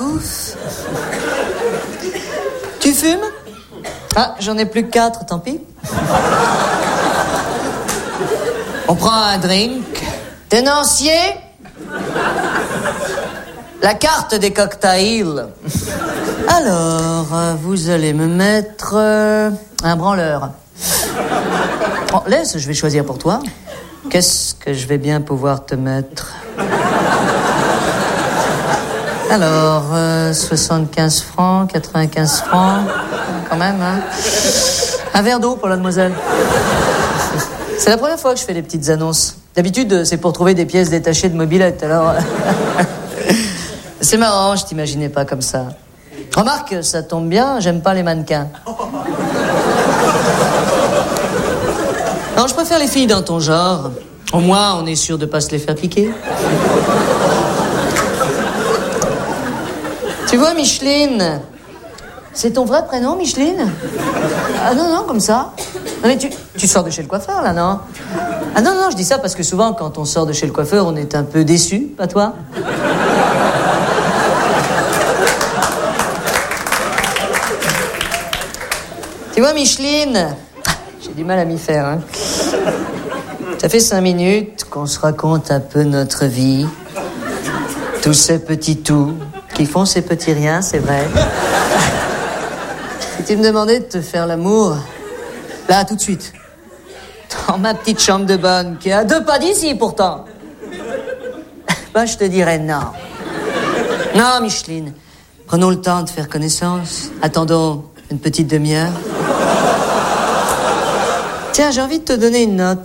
Ouf. Tu fumes? Ah, j'en ai plus que 4, tant pis. On prend un drink. Tenancier? La carte des cocktails. Alors, vous allez me mettre un branleur. Oh, laisse, je vais choisir pour toi. Qu'est-ce que je vais bien pouvoir te mettre? Alors, 75 francs, 95 francs, quand même, hein. Un verre d'eau pour la demoiselle. C'est la première fois que je fais des petites annonces. D'habitude, c'est pour trouver des pièces détachées de mobilette, alors... C'est marrant, je t'imaginais pas comme ça. Remarque, ça tombe bien, j'aime pas les mannequins. Non, je préfère les filles dans ton genre. Au moins, on est sûr de pas se les faire piquer. Tu vois, Micheline, c'est ton vrai prénom, Micheline? Ah non, comme ça. Non, mais tu sors de chez le coiffeur, là, non? Ah non, je dis ça parce que souvent, quand on sort de chez le coiffeur, on est un peu déçu, pas toi? Tu vois, Micheline, j'ai du mal à m'y faire, hein. Ça fait 5 minutes qu'on se raconte un peu notre vie. Tous ces petits tout qui font ces petits riens, c'est vrai. Si tu me demandais de te faire l'amour, là, tout de suite, dans ma petite chambre de bonne, qui est à 2 pas d'ici, pourtant, ben, je te dirais non. Non, Micheline, prenons le temps de faire connaissance. Attendons une petite demi-heure. Tiens, j'ai envie de te donner une note.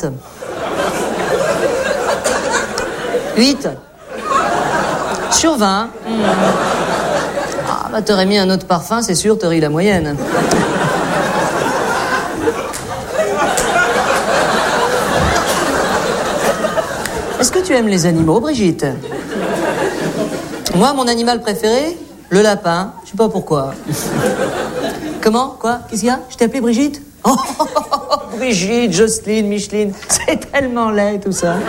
8 sur 20. Ah, bah t'aurais mis un autre parfum, c'est sûr, t'aurais eu la moyenne. Est-ce que tu aimes les animaux, Brigitte? Moi, mon animal préféré, le lapin. Je sais pas pourquoi. Comment? Quoi? Qu'est-ce qu'il y a? Je t'ai appelé Brigitte? Oh, Brigitte, Jocelyne, Micheline, c'est tellement laid tout ça.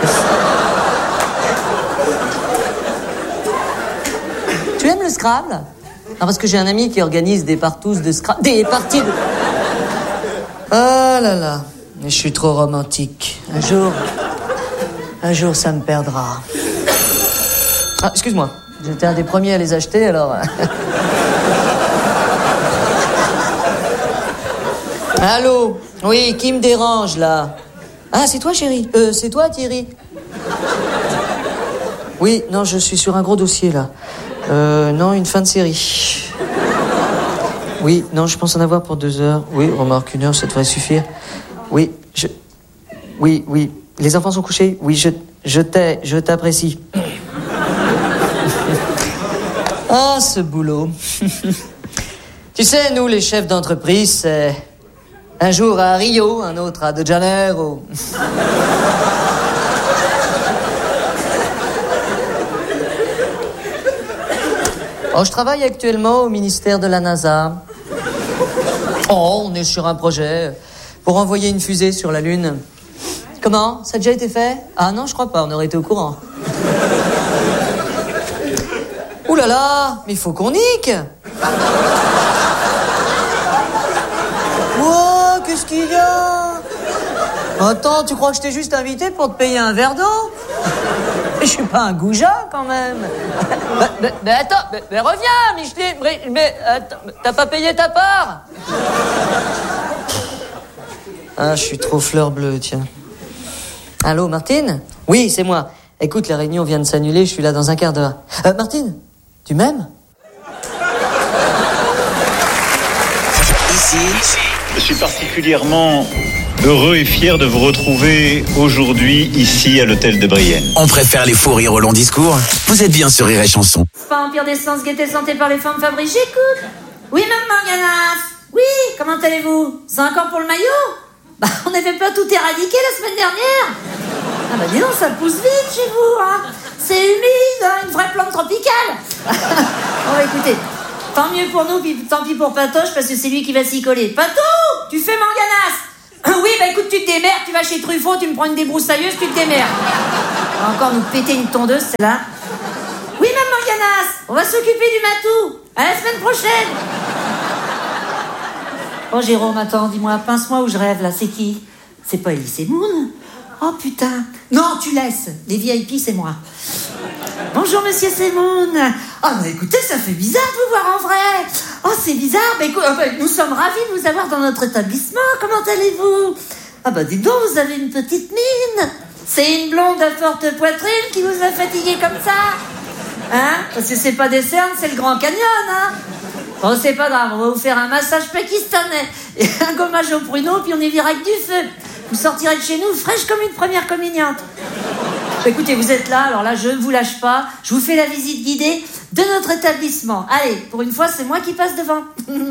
Tu aimes le Scrabble? Non, parce que j'ai un ami qui organise des partous de Scrabble, des parties de... Oh là là, mais je suis trop romantique. Un jour ça me perdra. Ah, excuse-moi, j'étais un des premiers à les acheter, alors... Allô? Oui, qui me dérange, là? Ah, c'est toi, chérie? C'est toi, Thierry? Oui, non, je suis sur un gros dossier, là. Non, une fin de série. Oui, non, je pense en avoir pour 2 heures. Oui, remarque, 1 heure, ça devrait suffire. Oui, Oui, les enfants sont couchés? Oui, je t'apprécie. Ah, ce boulot. Tu sais, nous, les chefs d'entreprise, c'est... Un jour à Rio, un autre à De Janeiro. Oh, je travaille actuellement au ministère de la NASA. Oh, on est sur un projet pour envoyer une fusée sur la Lune. Comment? Ça a déjà été fait? Ah non, je crois pas, on aurait été au courant. Ouh là là, mais il faut qu'on nique. Wow, qu'est-ce qu'il y a? Attends, tu crois que je t'ai juste invité pour te payer un verre d'eau? Je suis pas un goujat, quand même. Mais attends, mais reviens, Micheline. Mais attends, t'as pas payé ta part? Ah, je suis trop fleur bleue, tiens. Allô, Martine? Oui, c'est moi. Écoute, la réunion vient de s'annuler, je suis là dans un quart d'heure. Martine, tu m'aimes? Ici, je suis particulièrement heureux et fier de vous retrouver aujourd'hui ici à l'hôtel de Brienne. On préfère les fous rires au long discours. Vous êtes bien sur Rire et Chanson. Pas Empire d'essence, gaieté santé par les femmes Fabrice, j'écoute. Oui, maman Ganas. Oui, comment allez-vous? C'est encore pour le maillot? Bah, on n'avait pas tout éradiqué la semaine dernière. Ah bah dis donc, ça pousse vite chez vous, hein. C'est humide, hein, une vraie plante tropicale. Bon, bah, écoutez, tant mieux pour nous, puis tant pis pour Patoche, parce que c'est lui qui va s'y coller. Patou, tu fais Manganas? Oui, bah écoute, tu te démerdes, tu vas chez Truffaut, tu me prends une débroussailleuse, tu te démerdes. On va encore nous péter une tondeuse, celle-là. Oui, maman Ganas. On va s'occuper du matou. À la semaine prochaine. Oh, Jérôme, attends, dis-moi, pince-moi où je rêve, là. C'est qui? C'est pas Elise Moon? Oh, putain. Non, tu laisses. Les VIP, c'est moi. Bonjour, monsieur Semoun. Oh, mais écoutez, ça fait bizarre de vous voir en vrai. Oh, c'est bizarre. Mais nous sommes ravis de vous avoir dans notre établissement. Comment allez-vous? Ah, bah, dites donc, vous avez une petite mine. C'est une blonde à forte poitrine qui vous a fatigué comme ça? Hein? Parce que c'est pas des cernes, c'est le Grand Canyon, hein? Bon, c'est pas grave, on va vous faire un massage pakistanais et un gommage au pruneau, puis on est viré avec du feu. Vous sortirez de chez nous fraîche comme une première communiante. Écoutez, vous êtes là, alors là, je ne vous lâche pas. Je vous fais la visite guidée de notre établissement. Allez, pour une fois, c'est moi qui passe devant.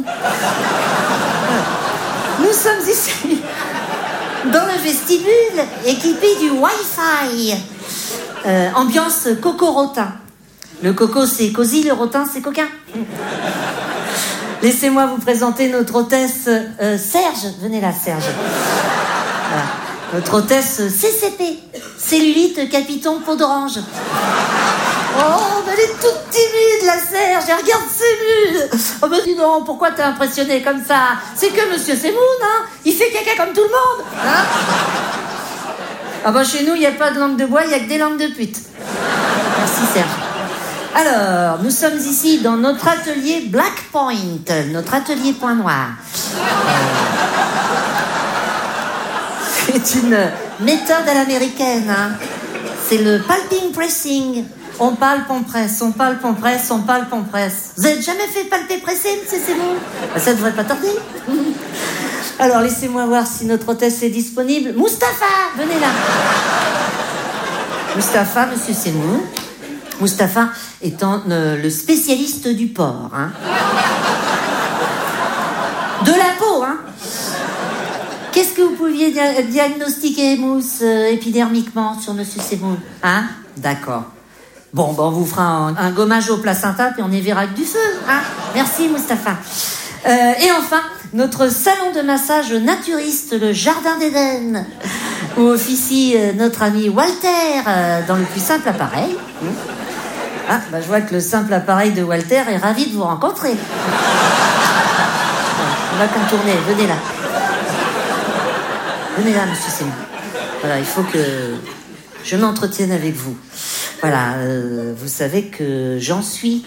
Nous sommes ici, dans le vestibule, équipé du Wi-Fi. Ambiance coco-rotin. Le coco, c'est cosy, le rotin, c'est coquin. Laissez-moi vous présenter notre hôtesse Serge. Venez là, Serge. Voilà. Notre hôtesse CCP. Cellulite, capiton, peau d'orange. Oh, mais elle est toute timide, la Serge. Elle regarde ses mules. Oh, mais dis donc, pourquoi t'es impressionné comme ça? C'est que monsieur Semoun, hein. Il fait caca comme tout le monde. Hein? Ah bah, chez nous, il n'y a pas de langue de bois, il n'y a que des langues de pute. Merci, Serge. Alors, nous sommes ici dans notre atelier Black Point, notre atelier point noir. C'est une méthode à l'américaine, hein. C'est le palping pressing. On palpe, on presse, on palpe, on presse, on palpe, on presse. Vous avez jamais fait palper presser, monsieur Semoun? Ça devrait pas tarder. Alors, laissez-moi voir si notre hôtesse est disponible. Mustapha, venez là. Mustapha, monsieur Semoun. Mustapha étant le spécialiste du porc, hein. De la peau, hein. Qu'est-ce que vous pouviez diagnostiquer, Mousse, épidermiquement sur monsieur Semoun, hein? D'accord. Bon, on vous fera un gommage au placenta, puis on y verra avec du feu, hein. Merci, Mustapha. Et enfin, notre salon de massage naturiste, le Jardin d'Éden, où officie notre ami Walter dans le plus simple appareil. Ah, bah je vois que le simple appareil de Walter est ravi de vous rencontrer. On va contourner, venez là. Venez là, monsieur Semoun. Voilà, il faut que je m'entretienne avec vous. Voilà, vous savez que j'en suis.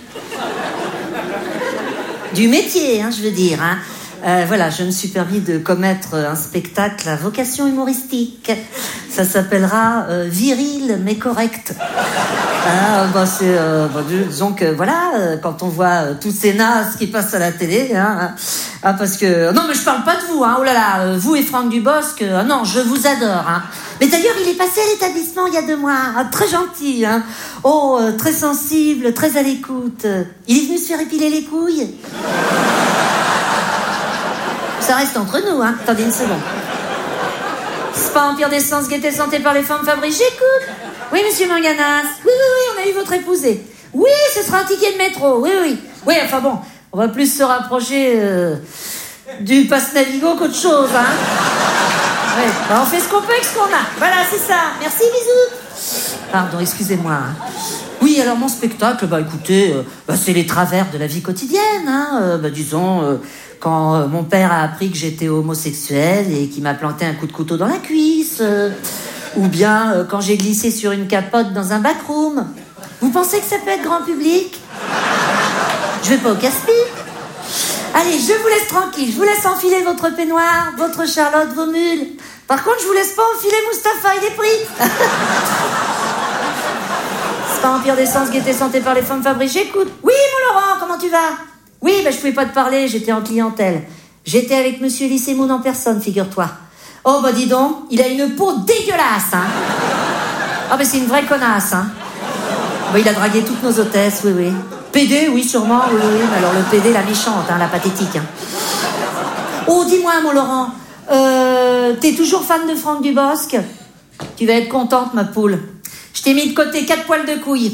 Du métier, hein, je veux dire, hein. Voilà, je me suis permis de commettre un spectacle à vocation humoristique. Ça s'appellera Viril mais correct. Disons que voilà, quand on voit tous ces nazes qui passent à la télé, hein, parce que non mais je parle pas de vous, hein, oh là là, vous et Franck Dubosc, non, je vous adore, hein. Mais d'ailleurs, il est passé à l'établissement il y a 2 mois, hein, très gentil, hein. Oh, très sensible, très à l'écoute. Il est venu se faire épiler les couilles. Ça reste entre nous, hein. Attendez une seconde. Spa Empire d'Essence, Gaieté Santé par les femmes Fabrice, j'écoute. Oui, monsieur Manganas. Oui, on a eu votre épousée. Oui, ce sera un ticket de métro. Oui. Oui, enfin bon, on va plus se rapprocher du pass Navigo qu'autre chose, hein. Ouais, bah on fait ce qu'on peut avec ce qu'on a. Voilà, c'est ça. Merci, bisous. Pardon, excusez-moi. Oui, alors mon spectacle, écoutez, c'est les travers de la vie quotidienne, hein. Disons, quand mon père a appris que j'étais homosexuel et qu'il m'a planté un coup de couteau dans la cuisse, ou bien quand j'ai glissé sur une capote dans un backroom. Vous pensez que ça peut être grand public? Je vais pas au casse-pipe. Allez, je vous laisse tranquille, je vous laisse enfiler votre peignoir, votre Charlotte, vos mules. Par contre, je vous laisse pas enfiler Mustapha, il est pris. C'est pas Empire d'Essence, Gaieté Santé par les femmes Fabrice, j'écoute. Oui, mon Laurent, comment tu vas? Oui, je pouvais pas te parler, j'étais en clientèle. J'étais avec monsieur Elise Moon en personne, figure-toi. Oh, dis donc, il a une peau dégueulasse, hein. Ah, c'est une vraie connasse, hein. Il a dragué toutes nos hôtesses, oui. PD, oui, sûrement, oui. Mais alors le PD, la méchante, hein, la pathétique, hein. Oh, dis-moi, mon Laurent, t'es toujours fan de Franck Dubosc? Tu vas être contente, ma poule. Je t'ai mis de côté 4 poils de couilles.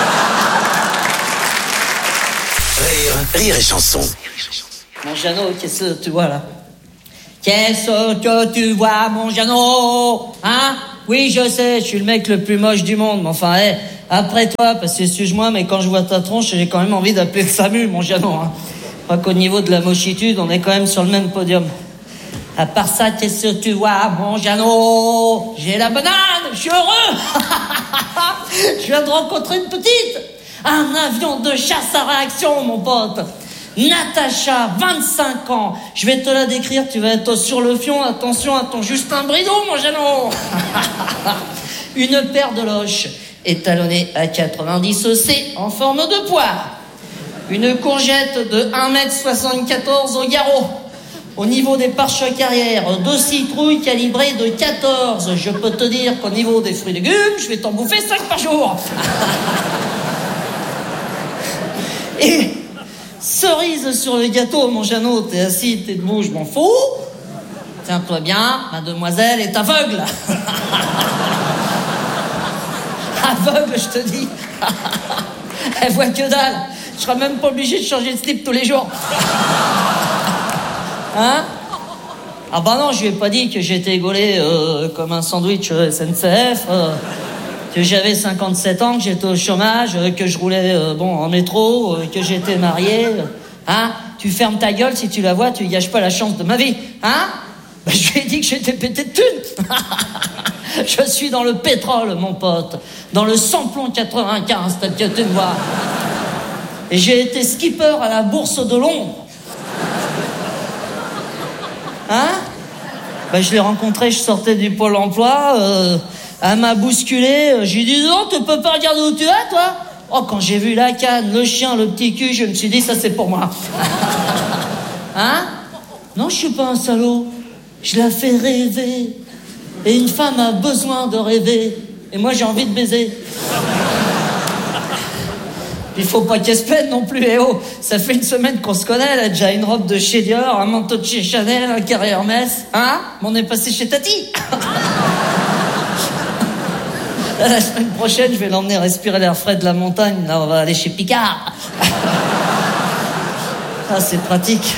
Rire et chanson. Mon Jeannot, qu'est-ce que tu vois là? Qu'est-ce que tu vois, mon Jeannot? Hein? Oui, je sais, je suis le mec le plus moche du monde, mais enfin, Après toi, parce que excuse-moi, mais quand je vois ta tronche, j'ai quand même envie d'appeler le SAMU, mon Jeannot. Hein. Je crois qu'au niveau de la mochitude, on est quand même sur le même podium. À part ça, qu'est-ce que tu vois, mon Jeannot? J'ai la banane, je suis heureux. Je viens de rencontrer une petite. Un avion de chasse à réaction, mon pote. Natacha, 25 ans. Je vais te la décrire, tu vas être sur le fion. Attention à ton Justin Brideau, mon Jeannot. Une paire de loches étalonnée à 90 C en forme de poire. Une courgette de 1,74 m au garrot. Au niveau des pare-chocs arrière, 2 citrouilles calibrées de 14. Je peux te dire qu'au niveau des fruits et légumes, je vais t'en bouffer 5 par jour. Et cerise sur le gâteau, mon Jeannot, t'es assis, t'es debout, je m'en fous. Tiens-toi bien, mademoiselle est aveugle. Aveugle, je te dis. Elle voit que dalle. Je serai même pas obligé de changer de slip tous les jours. Hein? Ah bah non, je lui ai pas dit que j'étais gaulé comme un sandwich SNCF, que j'avais 57 ans, que j'étais au chômage, que je roulais en métro, que j'étais marié. Hein? Tu fermes ta gueule, si tu la vois, tu gâches pas la chance de ma vie. Hein? Bah, je lui ai dit que j'étais pété de thunes. Je suis dans le pétrole, mon pote. Dans le samplon 95, tel que tu me vois. Et j'ai été skipper à la Bourse de Londres. Hein? Ben, je l'ai rencontrée, je sortais du Pôle emploi, elle m'a bousculé, j'ai dit non, tu peux pas regarder où tu es, toi? Oh, quand j'ai vu la canne, le chien, le petit cul, je me suis dit, ça c'est pour moi. Hein? Non, je suis pas un salaud, je la fais rêver. Et une femme a besoin de rêver, et moi j'ai envie de baiser. Il faut pas qu'elle se plaine non plus, eh oh. Ça fait une semaine qu'on se connaît, elle a déjà une robe de chez Dior, un manteau de chez Chanel, un carré Hermès. Hein? Mais on est passé chez Tati. La semaine prochaine, je vais l'emmener respirer l'air frais de la montagne. Là, on va aller chez Picard. Ah, c'est pratique.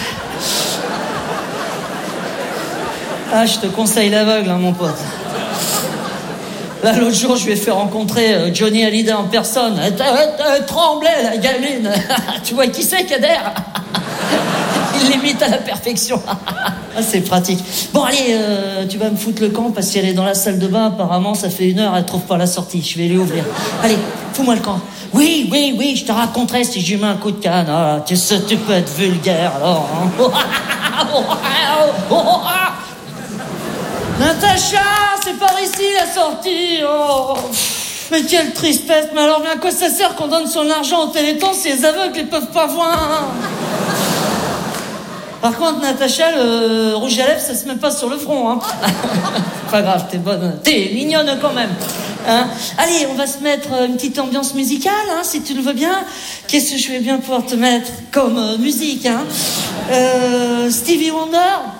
Ah, je te conseille l'aveugle, hein, mon pote. Là, l'autre jour, je lui ai fait rencontrer Johnny Hallyday en personne. Elle tremblait, la gamine. Tu vois qui c'est, Kader? Il l'imite à la perfection. Ah, c'est pratique. Bon, allez, tu vas me foutre le camp parce qu'elle est dans la salle de bain. Apparemment, ça fait 1 heure, elle trouve pas la sortie. Je vais lui ouvrir. Allez, fous-moi le camp. Oui, je te raconterai si je lui mets un coup de canne. Ah, tu sais, tu peux être vulgaire, alors. Hein. Natacha, c'est par ici la sortie. Oh, mais quelle tristesse. Mais alors, à quoi ça sert qu'on donne son argent au Téléthon si les aveugles ne peuvent pas voir? Par contre, Natacha, le rouge à lèvres, ça se met pas sur le front. Hein. Pas grave, t'es bonne. T'es mignonne quand même. Hein. Allez, on va se mettre une petite ambiance musicale, hein, si tu le veux bien. Qu'est-ce que je vais bien pouvoir te mettre comme musique, hein? Stevie Wonder,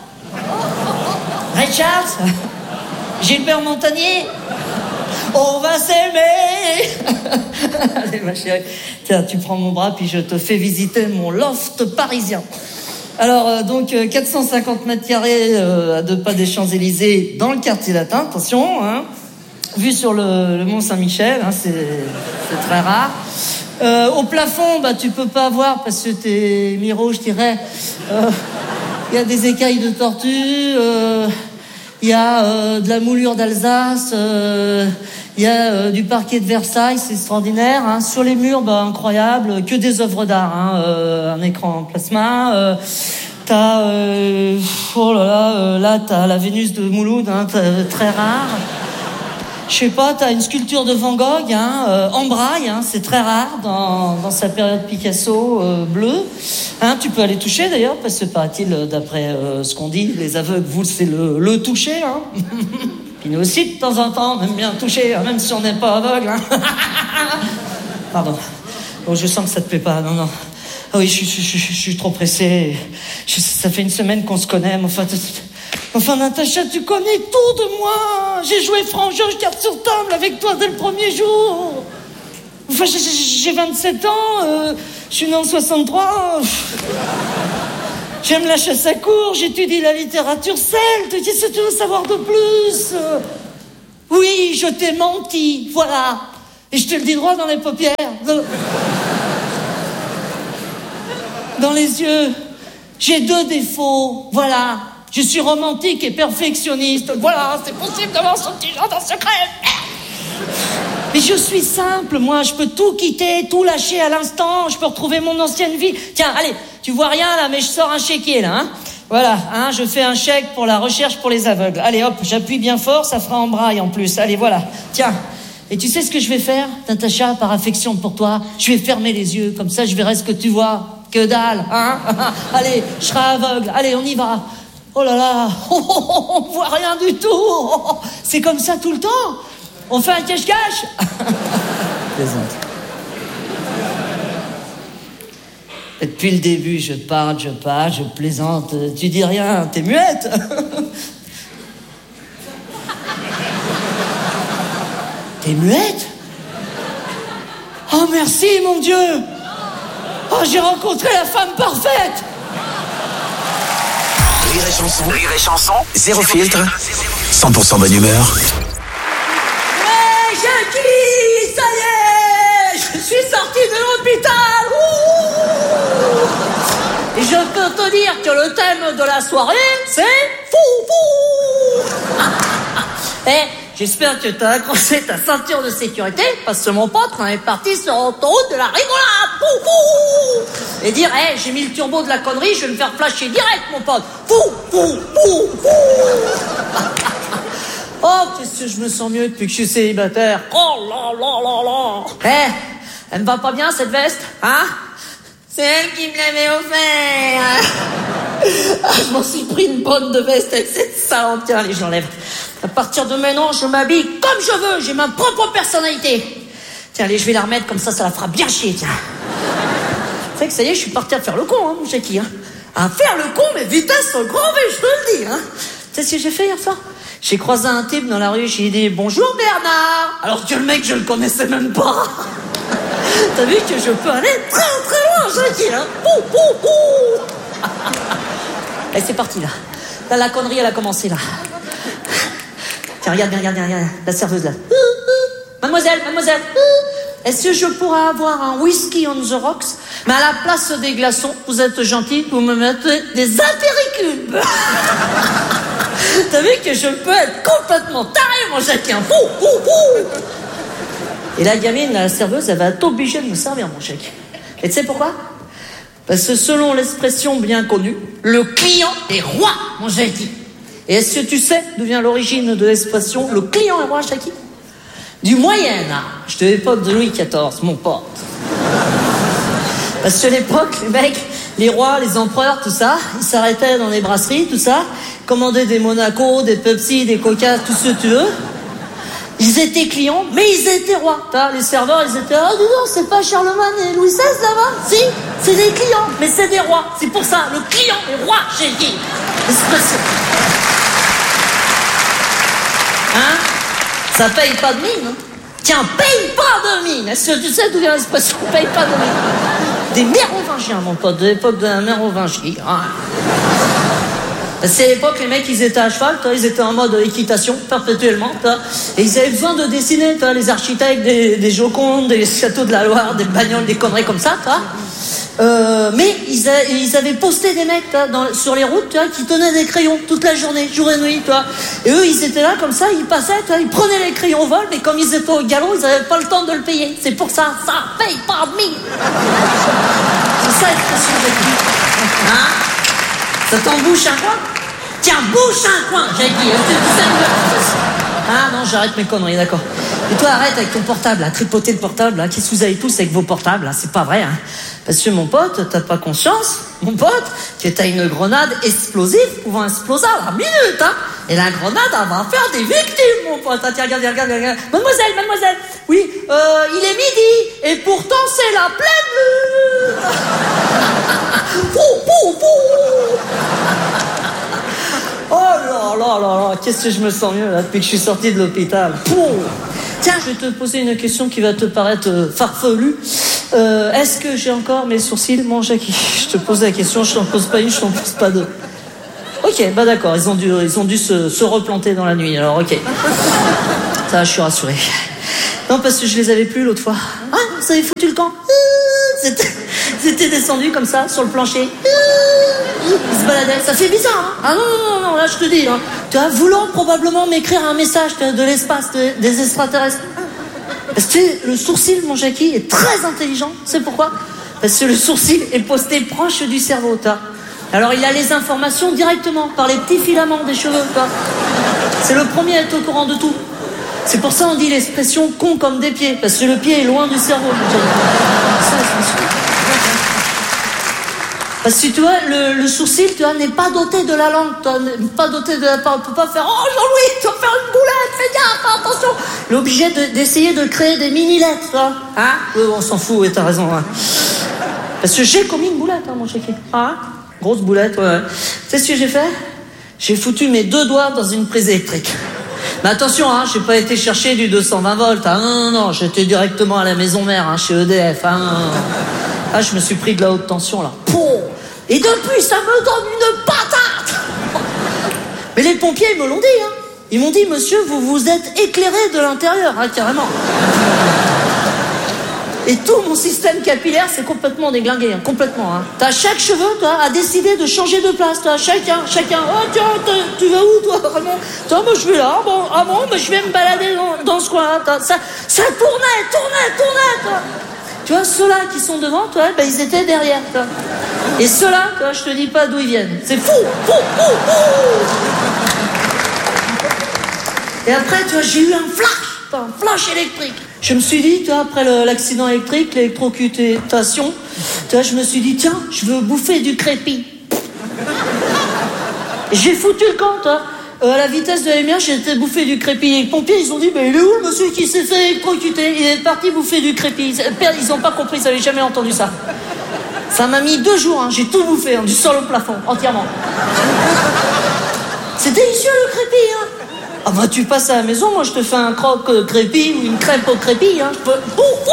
Ray Charles, Gilbert Montagnier. On va s'aimer. Allez, ma chérie. Tiens, tu prends mon bras, puis je te fais visiter mon loft parisien. Alors, donc, 450 mètres carrés à 2 pas des Champs-Élysées, dans le quartier latin, attention, hein. Vue sur le Mont Saint-Michel, hein, c'est très rare. Au plafond, bah, tu peux pas voir parce que t'es mi-rouge, je dirais. Il y a des écailles de tortue, il y a de la moulure d'Alsace, il y a du parquet de Versailles, c'est extraordinaire. Hein. Sur les murs, bah, incroyable, que des œuvres d'art, hein, un écran en plasma. T'as, oh là là, là t'as la Vénus de Mouloud, hein, très rare. Je sais pas, t'as une sculpture de Van Gogh, hein, en braille, hein, c'est très rare dans sa période Picasso bleue. Hein, tu peux aller toucher d'ailleurs, parce que paraît-il, d'après ce qu'on dit, les aveugles, vous, c'est le toucher. Hein. Puis nous aussi, de temps en temps, on aime bien toucher, hein, même si on n'est pas aveugle. Hein. Pardon. Oh, je sens que ça te plaît pas, non. Ah oui, je suis trop pressé. Ça fait 1 semaine qu'on se connaît, mais enfin, Natacha, tu connais tout de moi. J'ai joué franc-jeu, carte sur table avec toi dès le premier jour. Enfin, j'ai 27 ans, je suis né en 63. J'aime la chasse à courre, j'étudie la littérature celte. Qu'est-ce que tu veux savoir de plus? Oui, je t'ai menti, voilà. Et je te le dis droit dans les paupières. Dans les yeux. J'ai 2 défauts, voilà. Je suis romantique et perfectionniste. Voilà, c'est possible d'avoir son petit genre en secret. Mais je suis simple, moi. Je peux tout quitter, tout lâcher à l'instant. Je peux retrouver mon ancienne vie. Tiens, allez, tu vois rien là, mais je sors un chéquier là, hein. Voilà, hein, je fais un chèque pour la recherche pour les aveugles. Allez, hop, j'appuie bien fort, ça fera en braille en plus. Allez, voilà, tiens. Et tu sais ce que je vais faire, Natacha, par affection pour toi? Je vais fermer les yeux, comme ça je verrai ce que tu vois. Que dalle, hein. Allez, je serai aveugle. Allez, on y va. Oh là là, on voit rien du tout. C'est comme ça tout le temps. On fait un cache-cache. Plaisante. Et depuis le début, je parle, je plaisante. Tu dis rien, t'es muette. T'es muette? Oh merci, mon Dieu. Oh, j'ai rencontré la femme parfaite. Rire et chanson, zéro filtre, 100% bonne humeur. Ouais, Jackie, ça y est, je suis sortie de l'hôpital. Ouh. Et je peux te dire que le thème de la soirée, c'est fou. Eh, j'espère que t'as accroché ta ceinture de sécurité, parce que mon pote, on est parti sur l'autoroute de la rigolade. Fou. Et dire, hey, j'ai mis le turbo de la connerie, je vais me faire flasher direct, mon pote. Fou. Oh, qu'est-ce que je me sens mieux depuis que je suis célibataire. Oh là. Eh, elle me va pas bien, cette veste, hein? C'est elle qui me l'avait offert. Je m'en suis pris une bonne de veste avec cette salope. Tiens, allez, je l'enlève. À partir de maintenant, je m'habille comme je veux. J'ai ma propre personnalité. Tiens, allez, je vais la remettre comme ça la fera bien chier, tiens. C'est vrai que ça y est, je suis parti à faire le con, hein, mon Jackie, hein. À faire le con, mais vitesse au grand V, je te le dis, hein. Tu sais ce que j'ai fait hier soir? J'ai croisé un type dans la rue, j'ai dit « Bonjour Bernard !» Alors que le mec, je le connaissais même pas. T'as vu que je peux aller très loin, Jackie, hein. Et c'est parti, là. Là, la connerie, elle a commencé, là. Tiens, regarde, la serveuse, là. Mademoiselle, est-ce que je pourrais avoir un whisky on the rocks? Mais à la place des glaçons, vous êtes gentil, vous me mettez des apéricubes. T'as vu que je peux être complètement taré, mon Jackie, hein. Et la gamine, la serveuse, elle va être obligée de me servir, mon chèque. Et tu sais pourquoi? Parce que selon l'expression bien connue, le client est roi, mon Jackie. Et est-ce que tu sais d'où vient l'origine de l'expression le client est roi, Jackie? Du Moyen-Âge, de l'époque de Louis XIV, mon pote. Parce que à l'époque, les mecs, les rois, les empereurs, tout ça, ils s'arrêtaient dans les brasseries, tout ça, commandaient des Monaco, des Pepsi, des Coca, tout ce que tu veux. Ils étaient clients, mais ils étaient rois. Les serveurs, ils étaient, dis donc, c'est pas Charlemagne et Louis XVI là-bas? Si, c'est des clients, mais c'est des rois. C'est pour ça, le client est roi, j'ai dit. Expression. Hein? Ça paye pas de mine, hein? Tiens, paye pas de mine. Est-ce que tu sais d'où vient l'expression paye pas de mine? Des mérovingiens, mon pote, de l'époque de la mérovingie. Ah. C'est l'époque, les mecs, ils étaient à cheval, ils étaient en mode équitation, perpétuellement, et ils avaient besoin de dessiner, les architectes, des Jocondes, des châteaux de la Loire, des bagnoles, des conneries comme ça, mais ils avaient posté des mecs sur les routes, qui tenaient des crayons toute la journée, jour et nuit, et eux, ils étaient là, comme ça, ils passaient, ils prenaient les crayons au vol, mais comme ils étaient au galop, ils n'avaient pas le temps de le payer. C'est pour ça, ça paye pas de mine. C'est ça, l'expression de vie. Hein? Ça t'embouche un coin? Tiens, bouche un coin, j'ai dit. Ah non, j'arrête mes conneries, d'accord. Et toi, arrête avec ton portable, à tripoter le portable, là. Qu'est-ce que vous avez tous avec vos portables, là? C'est pas vrai, hein. Parce que mon pote, t'as pas conscience, mon pote, que t'as une grenade explosive pouvant exploser à la minute, hein. Et la grenade, elle va faire des victimes, mon pote. Ah, tiens, regarde. Mademoiselle, oui, il est midi, et pourtant c'est la pleine lune. Oh là, qu'est-ce que je me sens mieux là depuis que je suis sorti de l'hôpital. Tiens, je vais te poser une question qui va te paraître farfelue. Est-ce que j'ai encore mes sourcils, mon Jackie? Je te pose la question, je t'en pose pas une, je t'en pose pas deux. Ok, bah d'accord, ils ont dû se replanter dans la nuit, alors ok. Ça, je suis rassuré. Non, parce que je les avais plus l'autre fois. Ah, ça avait foutu le camp. C'était descendu comme ça, sur le plancher. Ils se baladaient. Ça fait bizarre, hein. Ah non, là, je te dis, hein. Tu vois, voulant probablement m'écrire un message de l'espace, des extraterrestres. Parce que le sourcil, mon Jackie, est très intelligent. C'est pourquoi? Parce que le sourcil est posté proche du cerveau, toi. Alors, il a les informations directement, par les petits filaments des cheveux, toi. C'est le premier à être au courant de tout. C'est pour ça on dit l'expression con comme des pieds, parce que le pied est loin du cerveau. Parce que tu vois, le sourcil, tu vois, n'est pas doté de la langue, toi, n'est pas doté de la parole. On peut pas faire, oh Jean-Louis, tu vas faire une boulette, fais gaffe, attention. Il est obligé d'essayer de créer des mini-lettres, toi. Hein? On s'en fout, et t'as raison, hein. Parce que j'ai commis une boulette, hein, mon chéquier. Ah, grosse boulette, ouais. Tu sais ce que j'ai fait? J'ai foutu mes 2 doigts dans une prise électrique. Mais attention, hein, j'ai pas été chercher du 220 volts. Ah, non, j'étais directement à la maison mère, hein, chez EDF. Hein. Ah, je me suis pris de la haute tension, là. Pouh. Et depuis, ça me donne une patate. Mais les pompiers, ils me l'ont dit, hein. Ils m'ont dit, monsieur, vous vous êtes éclairé de l'intérieur, hein, carrément. Et tout mon système capillaire s'est complètement déglingué, hein, complètement. Hein. T'as chaque cheveu, toi, a décidé de changer de place, toi. Chacun. Oh tiens, tu vas où, toi, vraiment? Toi, moi, je vais là. Bon, ah bon, mais je vais me balader dans ce coin-là. Ça tournait, toi. Tu vois, ceux-là qui sont devant, toi, ben, ils étaient derrière, toi. Et ceux-là, toi, je te dis pas d'où ils viennent. C'est fou. Et après, tu vois, j'ai eu un flash électrique. Je me suis dit, tu vois, après l'accident électrique, l'électrocutation, tu vois, je me suis dit, tiens, je veux bouffer du crépi. J'ai foutu le camp, toi. À la vitesse de la lumière, j'ai été bouffer du crépi. Et les pompiers, ils ont dit, mais il est où le monsieur qui s'est fait électrocuter? Il est parti bouffer du crépi. Ils n'ont pas compris, ils n'avaient jamais entendu ça. Ça m'a mis 2 jours, hein. J'ai tout bouffé, hein, du sol au plafond, entièrement. C'est délicieux, le crépi, hein. Ah bah tu passes à la maison, moi je te fais un croque crépi ou une crêpe au crépi, hein. Je peux...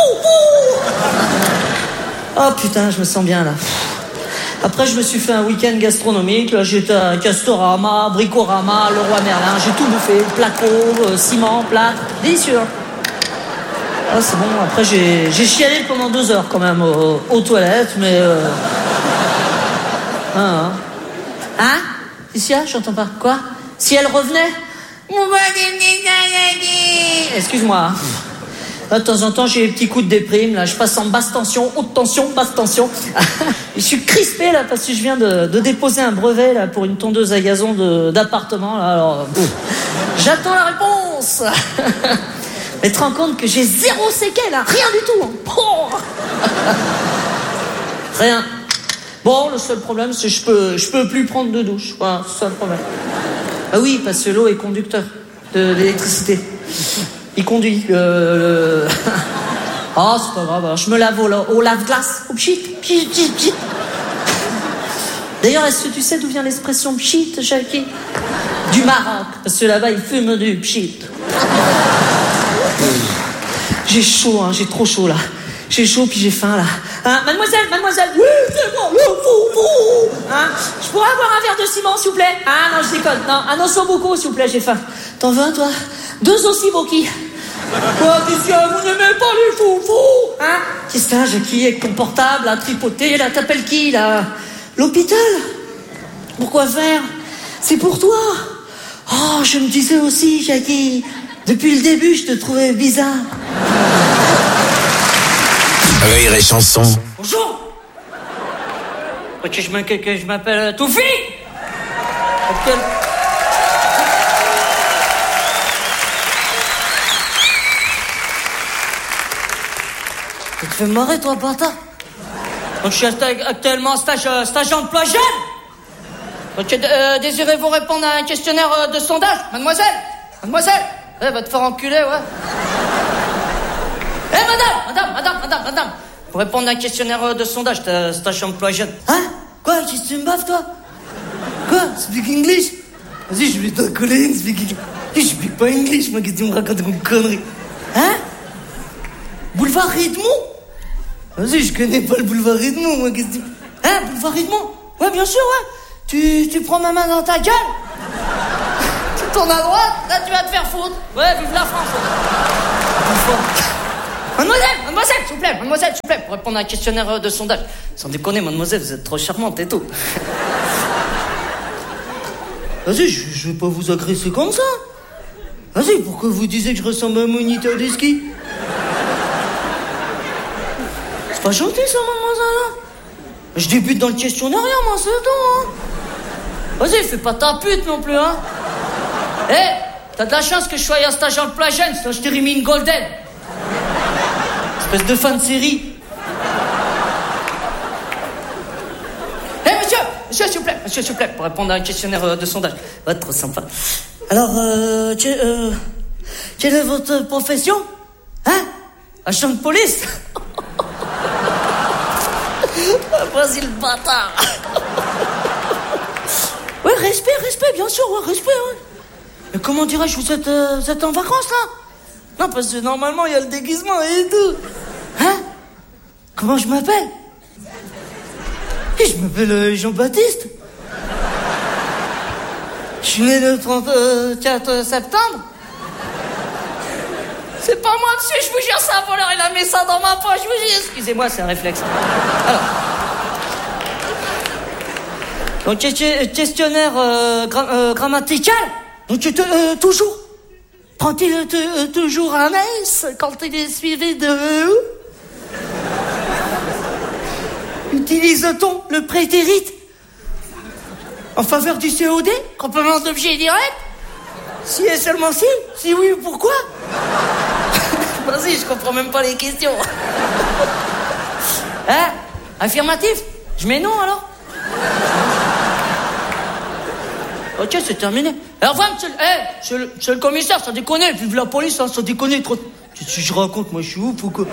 Oh putain, je me sens bien là. Après je me suis fait un week-end gastronomique, là j'étais à Castorama, Bricorama, Leroy Merlin, j'ai tout bouffé, placo, ciment, plâtre, délicieux. Ah c'est bon, après j'ai chialé pendant 2 heures quand même aux toilettes, mais... Hein? Icia, j'entends pas. Quoi? Si elle revenait? Excuse-moi. Là, de temps en temps, j'ai des petits coups de déprime. Là, je passe en basse tension, haute tension, basse tension. Je suis crispé là parce que je viens de déposer un brevet là pour une tondeuse à gazon d'appartement. Là, alors, j'attends la réponse. Mais tu te rends compte que j'ai 0 séquelles, hein, rien du tout. Oh. Rien. Bon, le seul problème, c'est que je peux plus prendre de douche. Voilà, c'est ça le problème. Ah oui, parce que l'eau est conducteur de l'électricité. Il conduit Ah, c'est pas grave. Alors, je me lave au lave-glace. Au pchit. D'ailleurs, est-ce que tu sais d'où vient l'expression pchit, Jackie? Du Maroc. Parce que là-bas, ils fument du pchit. J'ai chaud, hein, j'ai trop chaud, là. J'ai chaud, puis j'ai faim, là. Hein, mademoiselle. Oui, c'est bon, hein, je pourrais avoir un verre de ciment, s'il vous plaît? Ah, non, je déconne. Non, un osso beaucoup, s'il vous plaît, j'ai faim. T'en veux un, toi? 2 aussi boki. Quoi, qu'est-ce que vous n'aimez pas les foufous? Hein? Qu'est-ce que t'as, Jackie, avec ton portable, là, tripoté, là, t'appelles qui, là? L'hôpital? Pourquoi faire? C'est pour toi. Oh, je me disais aussi, Jackie, depuis le début, je te trouvais bizarre. Rire et chanson. Bonjour. Je m'appelle Toufi. Tu te fais marrer, toi, bâtard. Donc, je suis actuellement en stage emploi jeune. Donc, désirez-vous répondre à un questionnaire de sondage, mademoiselle? Elle va te faire enculer, ouais. Madame. Pour répondre à un questionnaire de sondage, stage emploi jeune. Hein? Quoi? Qu'est-ce que tu me baves, toi? Quoi? Speak English? Vas-y, je vais t'en coller une, speak English. Je speak pas English, moi, qu'est-ce que tu me racontes une connerie? Hein? Boulevard Edmond? Vas-y, je connais pas le boulevard Edmond, moi, qu'est-ce que tu... Hein? Boulevard Edmond? Ouais, bien sûr, ouais. Tu prends ma main dans ta gueule? Tu tournes à droite, là, tu vas te faire foutre. Ouais, vive la France. fois. Mademoiselle, s'il vous plaît, pour répondre à un questionnaire de sondage. Sans déconner, mademoiselle, vous êtes trop charmante et tout. Vas-y, je vais pas vous agresser comme ça. Vas-y, pourquoi vous disiez que je ressemble à un moniteur de ski? C'est pas gentil ça, mademoiselle. Je débute dans le questionnaire, moi, c'est tout, hein. Vas-y, fais pas ta pute non plus, hein. T'as de la chance que je sois en stage en plagène, sinon je t'ai remis une golden. Espèce de fan de série. Monsieur, s'il vous plaît, pour répondre à un questionnaire de sondage. Ouais, trop sympa. Alors, quelle est votre profession? Hein? Agent de police? Vas-y, le bâtard. Ouais, respect, bien sûr, ouais, respect, ouais. Mais comment dirais-je, vous êtes en vacances, là? Non, parce que normalement, il y a le déguisement et tout. Hein? Comment je m'appelle? Je m'appelle Jean-Baptiste. Je suis né le 34 septembre. C'est pas moi, monsieur, je vous jure, c'est un voleur, il a mis ça dans ma poche, je vous jure. Excusez-moi, c'est un réflexe. Alors. Donc, questionnaire grammatical. Donc, toujours. Prend-il toujours un S quand il est suivi de E? Utilise-t-on le prétérit en faveur du COD, complément d'objet direct? Si et seulement si? Si oui, pourquoi? Vas-y, je comprends même pas les questions. Hein? Affirmatif? Je mets non alors? Ok, c'est terminé. Alors, monsieur le commissaire, ça déconne. Vive la police, hein, ça déconne trop. Qu'est-ce que je raconte, moi, je suis ouf ou quoi?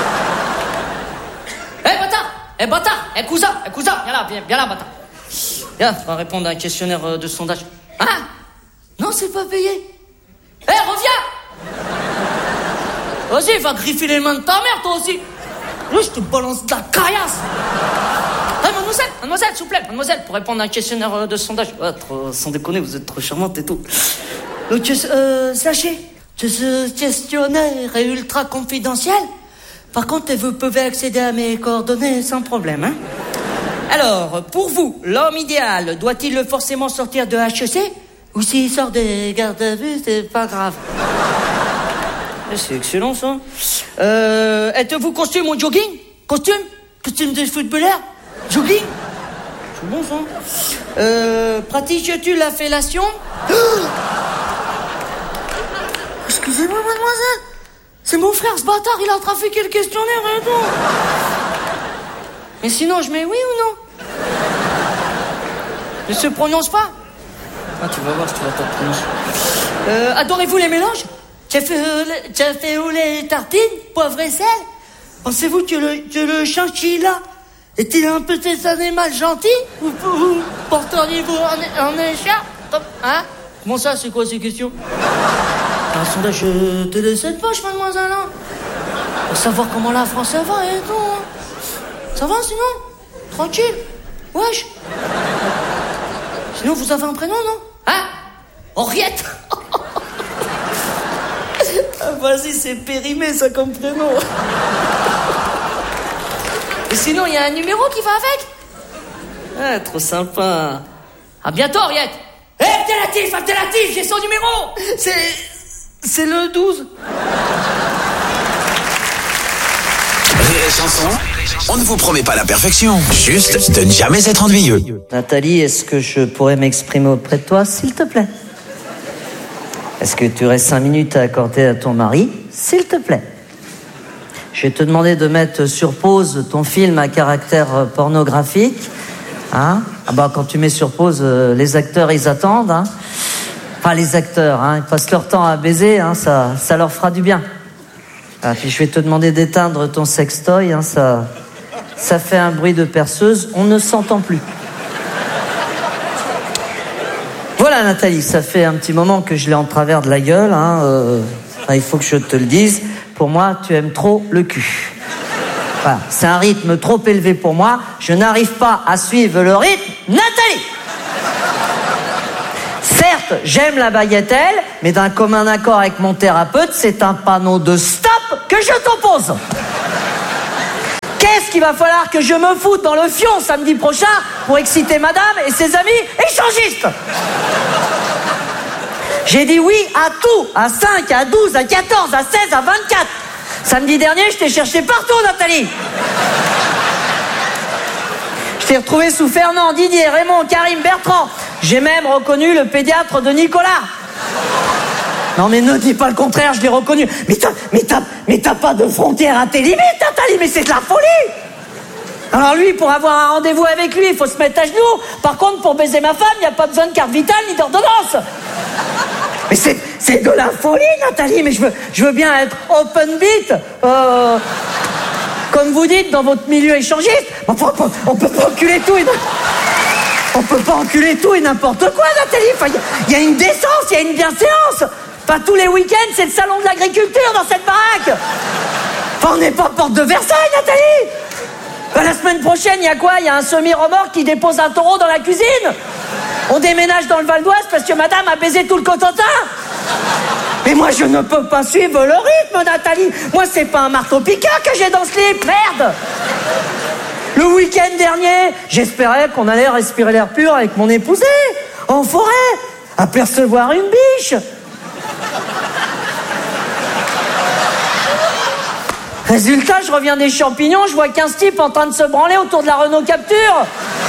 Bâtard, cousin, viens là, bâtard. Viens, on va répondre à un questionnaire de sondage. Hein? Non, c'est pas payé. Reviens! Vas-y, va griffer les mains de ta mère, toi aussi. Là, je te balance de la caillasse. Mademoiselle, s'il vous plaît, pour répondre à un questionnaire de sondage. Ouais, sans déconner, vous êtes trop charmante et tout. Donc, sachez que ce questionnaire est ultra confidentiel. Par contre, vous pouvez accéder à mes coordonnées sans problème, hein. Alors, pour vous, l'homme idéal, doit-il forcément sortir de HEC? Ou s'il sort des gardes à vue, c'est pas grave. C'est excellent, ça. Êtes-vous costume ou jogging? Costume de footballeur? Jogging? C'est bon, ça. Pratiques-tu la fellation? Excusez-moi, mademoiselle. C'est mon frère, ce bâtard, il a trafiqué le questionnaire et tout. Mais sinon, je mets oui ou non? Ne se prononce pas? Ah, tu vas voir si tu vas pas te prononcer. Adorez-vous les mélanges? Café au lait et tartine, poivre et sel? Pensez-vous que le chinchilla est-il un petit animal gentil? Ou porteriez-vous en écharpe? Hein? Comment ça, c'est quoi ces questions? Un sondage de cette poche, mademoiselle, hein? Pour savoir comment la France va et tout, hein. Ça va, sinon? Tranquille? Wesh? Sinon, vous avez un prénom, non? Hein? Henriette? Vas-y, c'est périmé, ça, comme prénom. Et sinon, il y a un numéro qui va avec? Ah, trop sympa. À bientôt, Henriette. Abdelatif, j'ai son numéro. C'est le 12. Rire et chanson, on ne vous promet pas la perfection, juste de ne jamais être ennuyeux. Nathalie, est-ce que je pourrais m'exprimer auprès de toi, s'il te plaît? Est-ce que tu aurais 5 minutes à accorder à ton mari, s'il te plaît? Je vais te demander de mettre sur pause ton film à caractère pornographique. Hein? Ah bah, quand tu mets sur pause, les acteurs, ils attendent. Hein? Enfin, les acteurs, hein, ils passent leur temps à baiser, hein, ça leur fera du bien. Ah, puis je vais te demander d'éteindre ton sextoy, hein, ça fait un bruit de perceuse, on ne s'entend plus. Voilà, Nathalie, ça fait un petit moment que je l'ai en travers de la gueule, hein, il faut que je te le dise. Pour moi, tu aimes trop le cul. Voilà, c'est un rythme trop élevé pour moi, je n'arrive pas à suivre le rythme. Nathalie! Certes, certes, j'aime la bagatelle, mais d'un commun accord avec mon thérapeute, c'est un panneau de stop que je t'oppose. Qu'est-ce qu'il va falloir que je me foute dans le fion samedi prochain pour exciter madame et ses amis échangistes? J'ai dit oui à tout, à 5, à 12, à 14, à 16, à 24. Samedi dernier, je t'ai cherché partout, Nathalie. Je t'ai retrouvé sous Fernand, Didier, Raymond, Karim, Bertrand. J'ai même reconnu le pédiatre de Nicolas. Non mais ne dis pas le contraire, je l'ai reconnu. Mais t'as pas de frontières à tes limites, Nathalie, mais c'est de la folie. Alors lui, pour avoir un rendez-vous avec lui, il faut se mettre à genoux. Par contre, pour baiser ma femme, il n'y a pas besoin de carte vitale ni d'ordonnance. Mais c'est de la folie, Nathalie, mais je veux bien être open beat, comme vous dites dans votre milieu échangiste. Enfin, on peut pas enculer tout on peut pas enculer tout et n'importe quoi, Nathalie. Enfin, il y a une décence, il y a une bienséance. Enfin, tous les week-ends, c'est le salon de l'agriculture dans cette baraque. Enfin, on n'est pas porte de Versailles, Nathalie. Enfin, la semaine prochaine, il y a quoi? Il y a un semi-remorque qui dépose un taureau dans la cuisine. On déménage dans le Val d'Oise parce que madame a baisé tout le Cotentin. Mais moi, je ne peux pas suivre le rythme, Nathalie. Moi, c'est pas un marteau-piqueur que j'ai dans ce slip, merde. Le week-end dernier, j'espérais qu'on allait respirer l'air pur avec mon épousée, en forêt, apercevoir une biche. Résultat, je reviens des champignons, je vois 15 types en train de se branler autour de la Renault Capture.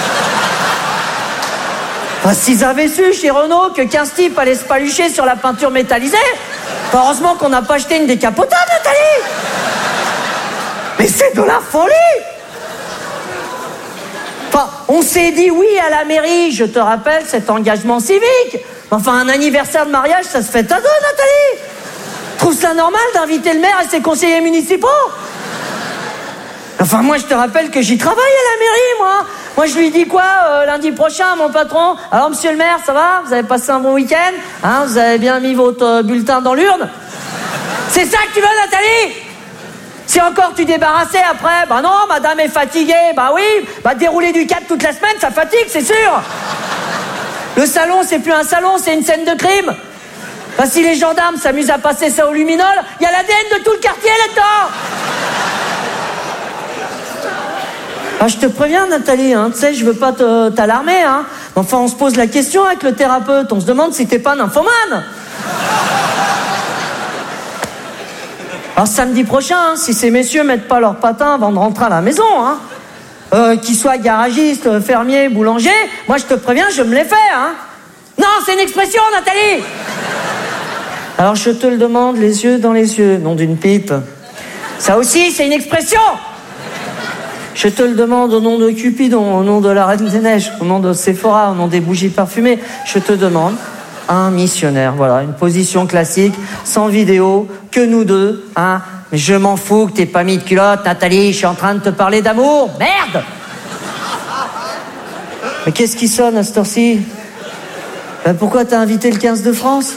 Enfin, s'ils avaient su chez Renault que 15 types allaient se palucher sur la peinture métallisée, heureusement qu'on n'a pas acheté une décapotable, Nathalie. Mais c'est de la folie. Enfin, on s'est dit oui à la mairie, je te rappelle, cet engagement civique. Enfin, un anniversaire de mariage, ça se fait à deux, Nathalie. Trouve ça normal d'inviter le maire et ses conseillers municipaux? Enfin, moi, je te rappelle que j'y travaille à la mairie, moi. Moi, je lui dis quoi lundi prochain, mon patron? Alors, monsieur le maire, ça va? Vous avez passé un bon week-end? Hein, vous avez bien mis votre bulletin dans l'urne? C'est ça que tu veux, Nathalie? Si encore tu débarrassais après, bah non, madame est fatiguée, bah oui, bah dérouler du cap toute la semaine, ça fatigue, c'est sûr. Le salon, c'est plus un salon, c'est une scène de crime. Bah si les gendarmes s'amusent à passer ça au luminol, il y a l'ADN de tout le quartier là-dedans. Ah, je te préviens, Nathalie, hein, tu sais, je veux pas t'alarmer, hein. Enfin, on se pose la question avec le thérapeute, on se demande si t'es pas nymphomane. Alors samedi prochain, hein, si ces messieurs mettent pas leurs patins avant de rentrer à la maison, hein, qu'ils soient garagistes, fermiers, boulangers, moi je te préviens, je me les fais, hein. Non, c'est une expression, Nathalie. Alors je te le demande, les yeux dans les yeux, nom d'une pipe. Ça aussi, c'est une expression. Je te le demande au nom de Cupidon, au nom de la Reine des Neiges, au nom de Sephora, au nom des bougies parfumées. Je te demande un missionnaire, voilà, une position classique, sans vidéo, que nous deux, hein. Mais je m'en fous que t'aies pas mis de culotte, Nathalie, je suis en train de te parler d'amour, merde. Mais qu'est-ce qui sonne à cette heure-ci? Ben pourquoi t'as invité le 15 de France?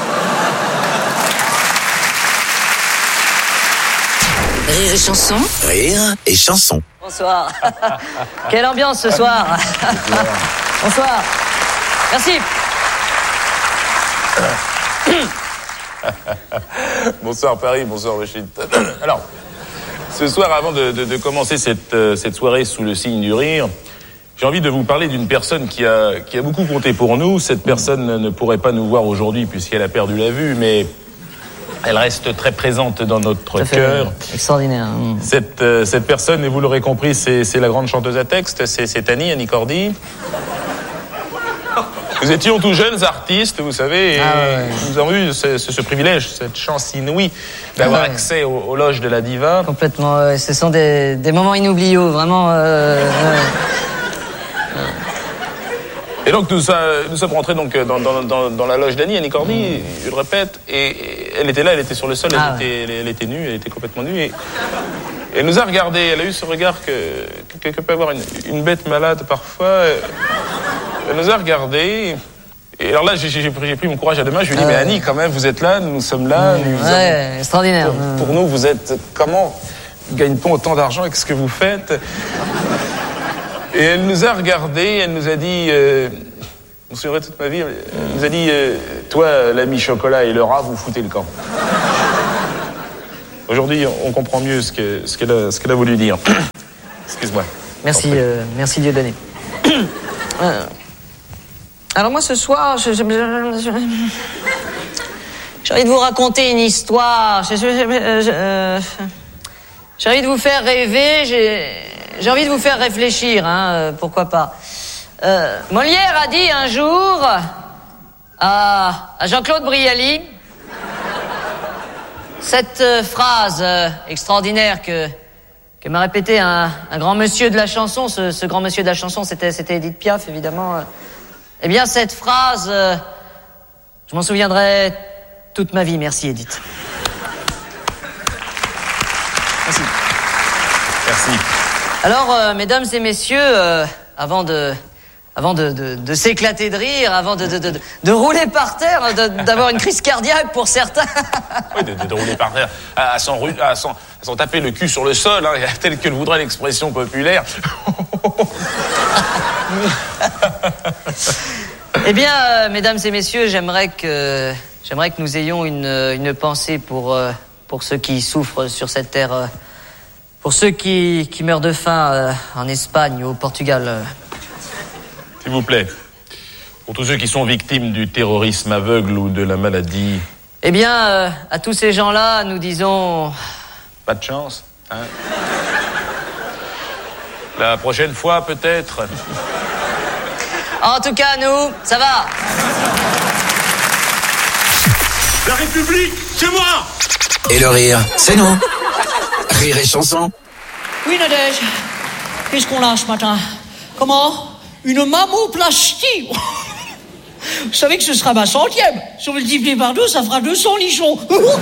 Rire et chanson. Rire et chanson. Bonsoir. Quelle ambiance ce soir. Bonsoir. Merci. Bonsoir Paris, bonsoir Rachid. Alors, ce soir, avant de commencer cette soirée sous le signe du rire, j'ai envie de vous parler d'une personne qui a beaucoup compté pour nous. Cette personne ne pourrait pas nous voir aujourd'hui puisqu'elle a perdu la vue, mais elle reste très présente dans notre cœur. Extraordinaire. Cette personne, et vous l'aurez compris, c'est la grande chanteuse à texte, c'est Annie Cordy. Nous étions tous jeunes artistes, vous savez, et nous avons eu ce privilège, cette chance inouïe d'avoir accès aux loges de la diva. Complètement, ce sont des moments inoubliables, vraiment. Et donc nous sommes rentrés donc dans la loge d'Annie Cordy, je le répète, et elle était là, elle était sur le sol, elle était nue, elle était complètement nue, et elle nous a regardés, elle a eu ce regard que peut avoir une bête malade parfois. Elle nous a regardés, et alors là j'ai pris mon courage à deux mains, je lui ai dit mais Annie quand même vous êtes là, nous sommes là, extraordinaire. Pour nous vous êtes, comment gagne-t-on autant d'argent avec ce que vous faites? Et elle nous a regardés, elle nous a dit me souviendrai toute ma vie. Elle nous a dit, toi, l'ami Chocolat et le rat, vous foutez le camp. Aujourd'hui, on comprend mieux ce qu'elle a voulu dire. Excuse-moi. Merci Dieudonné. Alors moi, ce soir, j'ai envie de vous raconter une histoire. J'ai envie de vous faire rêver, j'ai envie de vous faire réfléchir, hein, pourquoi pas. Molière a dit un jour à Jean-Claude Brialy cette phrase extraordinaire que m'a répété un grand monsieur de la chanson. Ce grand monsieur de la chanson, c'était Édith Piaf, évidemment. Eh bien, cette phrase, je m'en souviendrai toute ma vie. Merci, Édith. Merci. Alors, mesdames et messieurs, avant de s'éclater de rire, avant de rouler par terre, d'avoir une crise cardiaque pour certains. Oui, de rouler par terre, à s'en taper le cul sur le sol, hein, tel que le voudrait l'expression populaire. Eh bien, mesdames et messieurs, j'aimerais que nous ayons une pensée pour ceux qui souffrent sur cette terre, pour ceux qui meurent de faim en Espagne ou au Portugal. S'il vous plaît, pour tous ceux qui sont victimes du terrorisme aveugle ou de la maladie. Eh bien, à tous ces gens-là, nous disons... Pas de chance, hein? La prochaine fois, peut-être. En tout cas, nous, ça va. La République, c'est moi! Et le rire, c'est nous. Rire et chanson. Oui, Nadège. Qu'est-ce qu'on a ce matin? Comment? Une mammoplastie. Vous savez que ce sera ma 100e. Si on multiplie par 2, ça fera 200 nichons.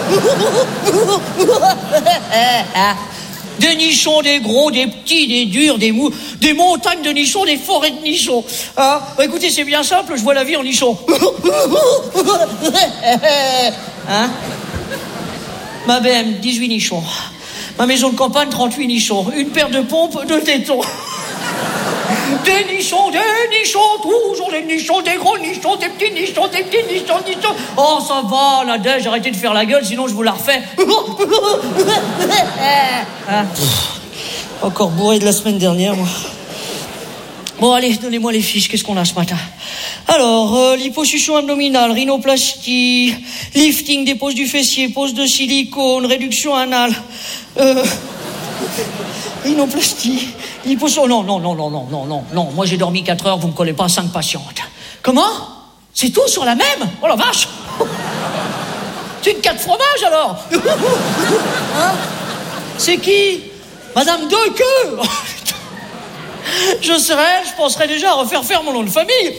Des nichons, des gros, des petits, des durs, des mous, des montagnes de nichons, des forêts de nichons. Hein? Bah, écoutez, c'est bien simple, je vois la vie en nichons. Hein? Ma BM, 18 nichons. Ma maison de campagne, 38 nichons. Une paire de pompes, 2 tétons. Des nichons, toujours des nichons, des gros nichons, des petits nichons, des petits nichons. Oh, ça va, Nadège, arrêtez de faire la gueule, sinon je vous la refais. Hein? Encore bourré de la semaine dernière, moi. Bon, allez, donnez-moi les fiches, qu'est-ce qu'on a ce matin? Alors, liposuction abdominale, rhinoplastie, lifting des poses du fessier, pose de silicone, réduction anale, rhinoplastie, liposuction... Non, moi j'ai dormi 4 heures, vous me collez pas 5 patientes. Comment? C'est tout sur la même? Oh la vache! C'est une 4 fromages alors? Hein? C'est qui? Madame Dequeux? Je penserais déjà à refaire faire mon nom de famille.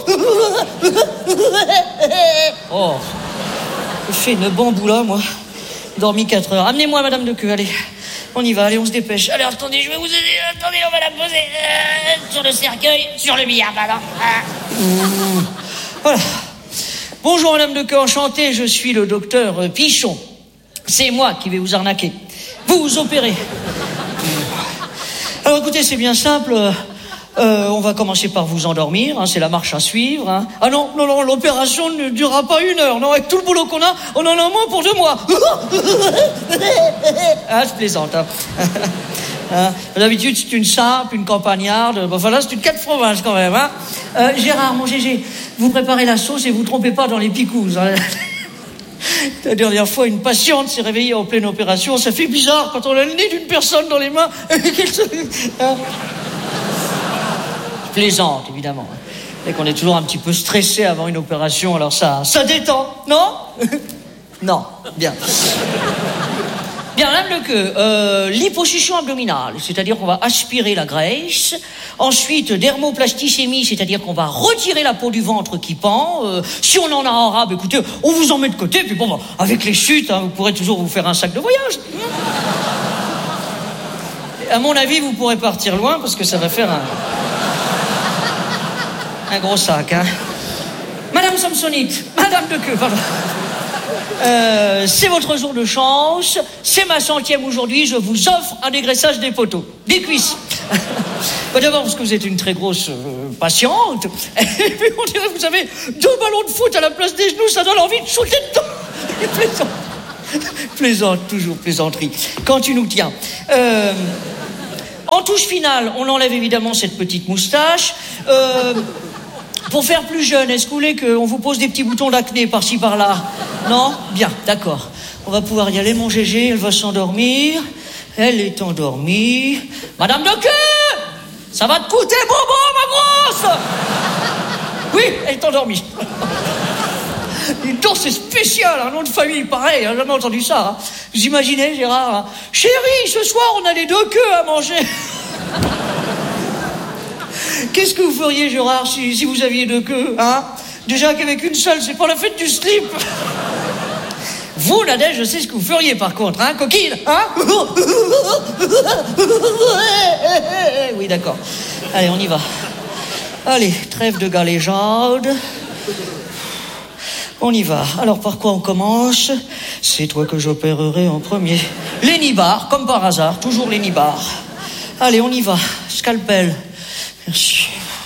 Oh, je fais une bambou là, moi. Dormi 4 heures. Amenez-moi Madame Dequeux, allez. On y va, allez, on se dépêche. Allez, attendez, je vais vous aider. Attendez, on va la poser sur le cercueil, sur le billard, pardon. Voilà. Bonjour Madame Dequeux, enchanté, je suis le docteur Pichon. C'est moi qui vais vous arnaquer. Vous opérez. Alors écoutez, c'est bien simple. On va commencer par vous endormir, hein, c'est la marche à suivre. Hein. Ah non, l'opération ne durera pas 1 heure. Non, avec tout le boulot qu'on a, on en a moins pour 2 mois. Ah, je plaisante. Hein. Hein, d'habitude, c'est une simple, une campagnarde. Bon, voilà, c'est une 4 fromages quand même. Hein. Gérard, mon GG, vous préparez la sauce et vous trompez pas dans les picouzes. Hein. La dernière fois, une patiente s'est réveillée en pleine opération. Ça fait bizarre quand on a le nez d'une personne dans les mains. Hein. Plaisante, évidemment. Et qu'on est toujours un petit peu stressé avant une opération, alors ça détend, non? Non, bien. Bien, Madame Lequeux, liposuction abdominale, c'est-à-dire qu'on va aspirer la graisse. Ensuite, dermoplasticémie, c'est-à-dire qu'on va retirer la peau du ventre qui pend. Si on en a en rab, écoutez, on vous en met de côté, puis bon, avec les chutes, hein, vous pourrez toujours vous faire un sac de voyage. À mon avis, vous pourrez partir loin, parce que ça va faire un gros sac, hein. Madame Samsonite, Madame Dequeux, pardon. C'est votre jour de chance. C'est ma 100e aujourd'hui. Je vous offre un dégraissage des poteaux. Des cuisses. D'abord parce que vous êtes une très grosse patiente. Et puis on dirait que vous avez 2 ballons de foot à la place des genoux. Ça donne envie de shooter dedans. Plaisante, toujours plaisanterie. Quand tu nous tiens. En touche finale, on enlève évidemment cette petite moustache. Pour faire plus jeune, est-ce que vous voulez qu'on vous pose des petits boutons d'acné par-ci par-là? Non? Bien, d'accord. On va pouvoir y aller, mon Gégé, elle va s'endormir. Elle est endormie. Madame de queue, ça va te coûter bonbon, ma grosse. Oui, elle est endormie. Donc c'est spécial, un nom de famille pareil, j'ai jamais entendu ça. Hein. Vous imaginez, Gérard, hein? Chérie, ce soir on a les 2 queues à manger. Qu'est-ce que vous feriez, Gérard, si vous aviez 2 queues, hein? Déjà qu'avec une seule, c'est pas la fête du slip. Vous, Nadège, je sais ce que vous feriez par contre, hein, coquine, hein? Oui, d'accord. Allez, on y va. Allez, trêve de galéjade. On y va. Alors, par quoi on commence? C'est toi que j'opérerai en premier. Les nibards, comme par hasard. Toujours les nibards. Allez, on y va. Scalpel. Merci.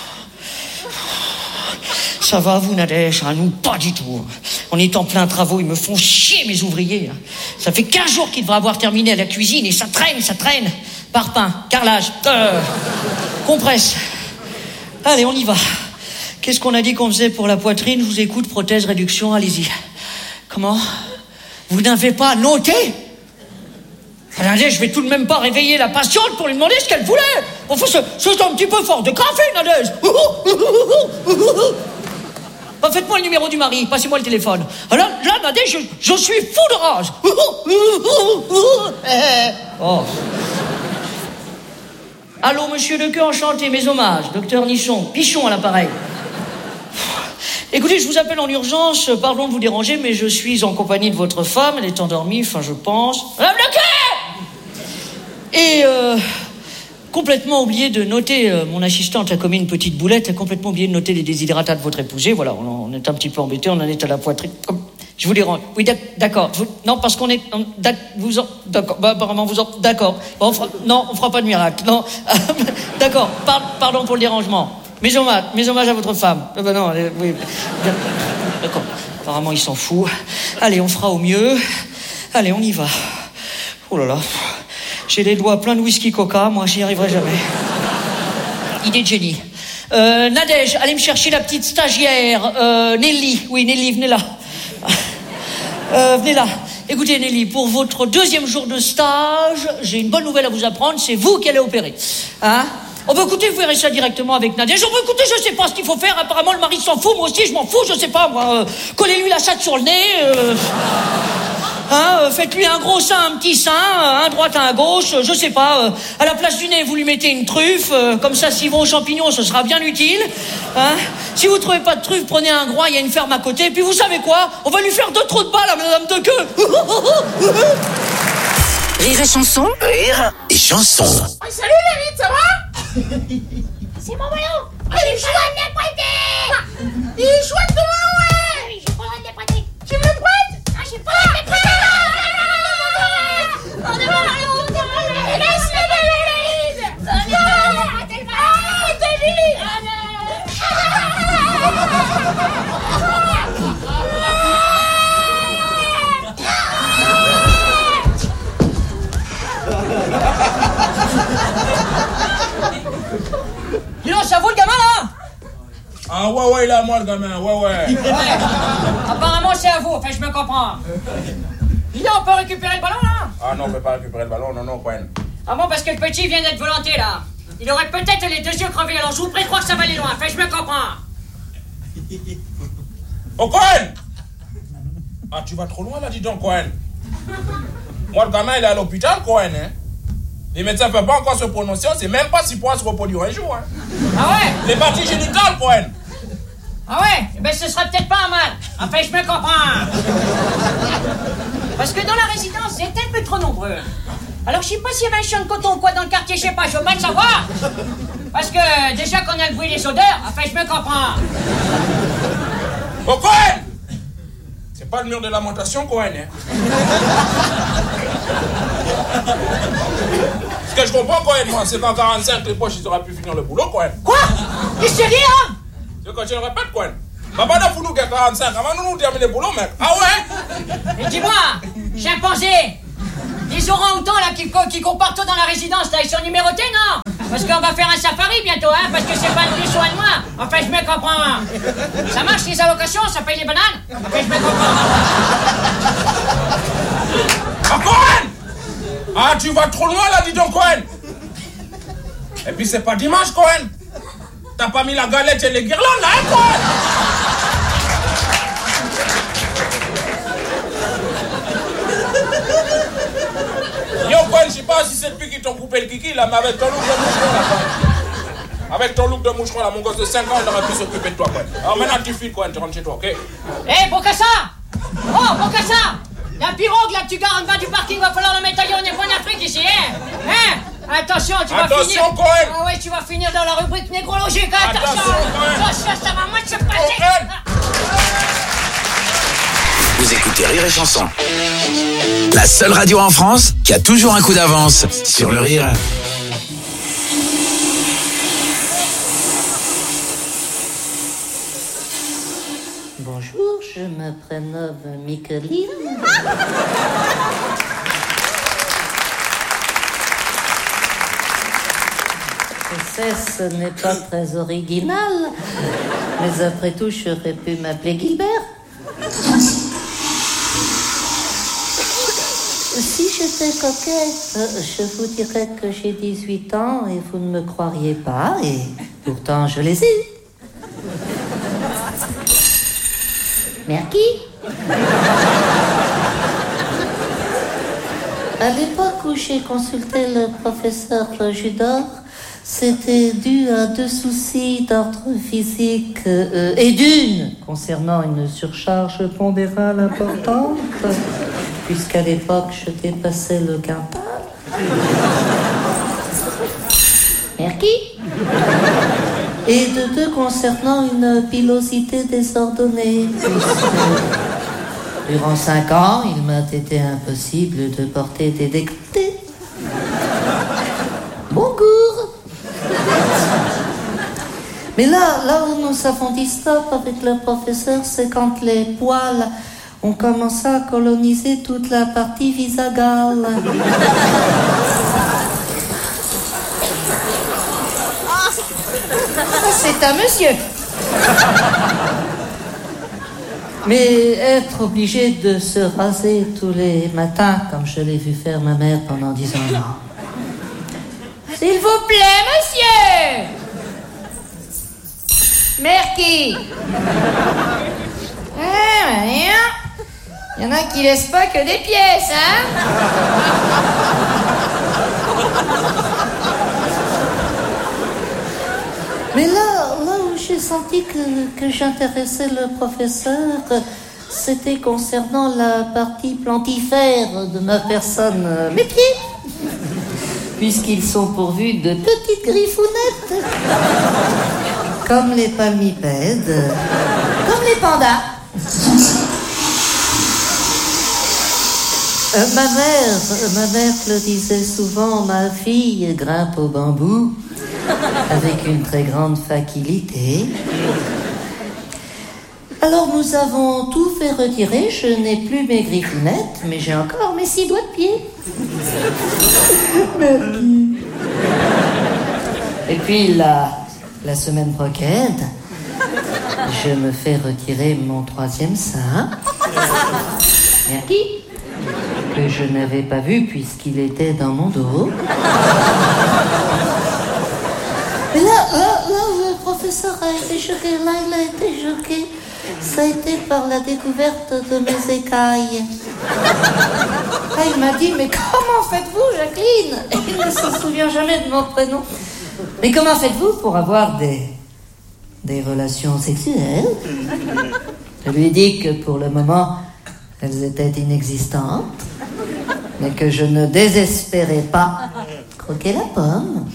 Ça va, vous, Nadège? Nous, pas du tout. On est en plein travaux. Ils me font chier, mes ouvriers. Ça fait 15 jours qu'ils devraient avoir terminé à la cuisine et ça traîne. Parpaing, carrelage, compresse. Allez, on y va. Qu'est-ce qu'on a dit qu'on faisait pour la poitrine? Je vous écoute, prothèse, réduction, allez-y. Comment? Vous n'avez pas noté? Nadège, je vais tout de même pas réveiller la patiente pour lui demander ce qu'elle voulait. Enfin, c'est un petit peu fort de café, Nadège. Faites-moi le numéro du mari, passez-moi le téléphone. Là, Nadège, je suis fou de rage. Oh. Allô, monsieur Dequeux, enchanté, mes hommages. Docteur Pichon à l'appareil. Écoutez, je vous appelle en urgence, pardon de vous déranger, mais je suis en compagnie de votre femme, elle est endormie, enfin je pense. Madame Dequeux! Et complètement oublié de noter, mon assistante a commis une petite boulette, a complètement oublié de noter les déshydratats de votre épousé, voilà, on est un petit peu embêtés, on en est à la poitrine. Je vous dérange. Oui, d'accord. Non, parce qu'on est... D'accord. Bah, apparemment, d'accord. Bon, on fera pas de miracle. Non. D'accord. Pardon pour le dérangement. Mes hommages à votre femme. Non, oui. D'accord. Apparemment, il s'en fout. Allez, on fera au mieux. Allez, on y va. Oh là là. J'ai les doigts pleins de whisky coca. Moi, j'y arriverai jamais. Idée de génie. Nadège, allez me chercher la petite stagiaire. Nelly. Oui, Nelly, venez là. Venez là. Écoutez, Nelly, pour votre 2e jour de stage, j'ai une bonne nouvelle à vous apprendre, c'est vous qui allez opérer. Hein? On peut écouter, vous verrez ça directement avec Nadège. On peut écouter, je sais pas ce qu'il faut faire, apparemment le mari s'en fout, moi aussi je m'en fous, je sais pas, moi. Collez-lui la chatte sur le nez, faites-lui un gros sein, un petit sein, un droite, un gauche, je sais pas. À la place du nez, vous lui mettez une truffe, comme ça, s'il va aux champignons, ce sera bien utile. Hein? Si vous trouvez pas de truffe, prenez un groin, il y a une ferme à côté. Puis vous savez quoi? On va lui faire 2 trous de balle à Madame de queue. Rire et chanson. Rire et chanson. Oh, salut David, ça va? C'est mon maillot. Il est chouette de les prêter. Il est chouette de ouais. J'ai pas le droit de les prêter. Tu me le prêtes? Ah, j'ai pas le droit de les prêter. On est mal. Laisse-le, David. Ah, David. Dis donc, ça vaut le gamin là? Ah ouais, il est à moi le gamin, ouais. Apparemment c'est à vous, enfin je me comprends. Là, on peut récupérer le ballon là? Ah non, on peut pas récupérer le ballon, non, Cohen. Ah bon, parce que le petit vient d'être volanté là. Il aurait peut-être les 2 yeux crevés, alors je vous prie de croire que ça va aller loin, enfin je me comprends. Oh Cohen! Ah, tu vas trop loin là, dis donc, Cohen. Moi, le gamin, il est à l'hôpital, Cohen, hein. Les médecins ne peuvent pas encore se prononcer, on sait même pas s'il pourra se reproduire un jour, hein. Ah ouais? Les parties génitales, Cohen. Ah ouais? Eh ben ce sera peut-être pas un mal. Enfin, je me comprends. Parce que dans la résidence, vous êtes un peu trop nombreux. Alors, je sais pas s'il y avait un champ de coton ou quoi dans le quartier, je sais pas, je veux mal savoir. Parce que déjà qu'on a le bruit des odeurs, enfin, je me comprends. Oh, Cohen! C'est pas le mur de lamentation, Cohen, hein. Ce que je comprends, Cohen, moi, c'est qu'en 45, les poches, ils auraient pu finir le boulot, Cohen. Quoi? Qu'est-ce que tu dis, hein? C'est quand tu le répètes, Cohen. Papa n'a foutu qu'à 45, avant nous terminer le boulot, mec. Ah ouais? Mais dis-moi, chimpanzé, les orang-outans là qui courent partout dans la résidence, là, ils sont numérotés, non? Parce qu'on va faire un safari bientôt, hein, parce que c'est pas de plus soin de moi. Enfin, je me comprends. Ça marche les allocations, ça paye les bananes? Enfin, je me comprends. Ah, Cohen! Ah, tu vas trop loin là, dis donc, Cohen! Et puis c'est pas dimanche, Cohen! T'as pas mis la galette et les guirlandes là, hein, Cohen? Yo, Cohen, je sais pas si c'est depuis qu'ils t'ont coupé le kiki là, mais avec ton look de moucheron là, Cohen. Avec ton look de moucheron là, mon gosse de 5 ans, il aurait pu s'occuper de toi, Cohen. Alors maintenant tu files, Cohen, tu rentres chez toi, ok? Eh, Bokassa! Oh, Bokassa! La pirogue là que tu gares en bas du parking, va falloir le mettre ailleurs, on n'est pas en Afrique ici, hein? Hein? Attention, tu vas finir... Attention, Cohen! Ah ouais, tu vas finir dans la rubrique négrologique, hein? Attention, Cohen! Attention, ça va mal se passer! Cohen! Vous écoutez Rire et Chanson. La seule radio en France qui a toujours un coup d'avance sur le rire. Bonjour, je me prénomme Micheline. Je sais, ce n'est pas très original, mais après tout, j'aurais pu m'appeler Gilbert. Si j'étais coquette, je vous dirais que j'ai 18 ans et vous ne me croiriez pas, et pourtant je les ai eus. Merci. À l'époque où j'ai consulté le professeur Judor, c'était dû à 2 soucis d'ordre physique et d'une concernant une surcharge pondérale importante, puisqu'à l'époque je dépassais le quintal. Merci. Et de 2 concernant une pilosité désordonnée, puisque durant 5 ans, il m'a été impossible de porter des décolletés. Bonjour. Mais là où nous avons dit stop avec le professeur, c'est quand les poils ont commencé à coloniser toute la partie visagale. C'est un monsieur. Mais être obligé de se raser tous les matins, comme je l'ai vu faire ma mère pendant 10 ans, non. S'il vous plaît, monsieur. Merci. Il y en a qui laissent pas que des pièces, hein? Mais là où j'ai senti que j'intéressais le professeur, c'était concernant la partie plantifère de ma personne, mes pieds, puisqu'ils sont pourvus de petites griffounettes, comme les palmipèdes, comme les pandas. Ma mère le disait souvent, ma fille grimpe au bambou avec une très grande facilité. Alors nous avons tout fait retirer, je n'ai plus mes griffounettes, mais j'ai encore mes 6 doigts de pied. Merci. Et puis la semaine prochaine, je me fais retirer mon 3e sein. Merci. Que je n'avais pas vu puisqu'il était dans mon dos. Mais là où le professeur a été choqué, il a été choqué. Ça a été par la découverte de mes écailles. Ah, il m'a dit, mais comment faites-vous, Jacqueline? Il ne se souvient jamais de mon prénom. Mais comment faites-vous pour avoir des relations sexuelles? Je lui ai dit que pour le moment, elles étaient inexistantes, mais que je ne désespérais pas croquer la pomme.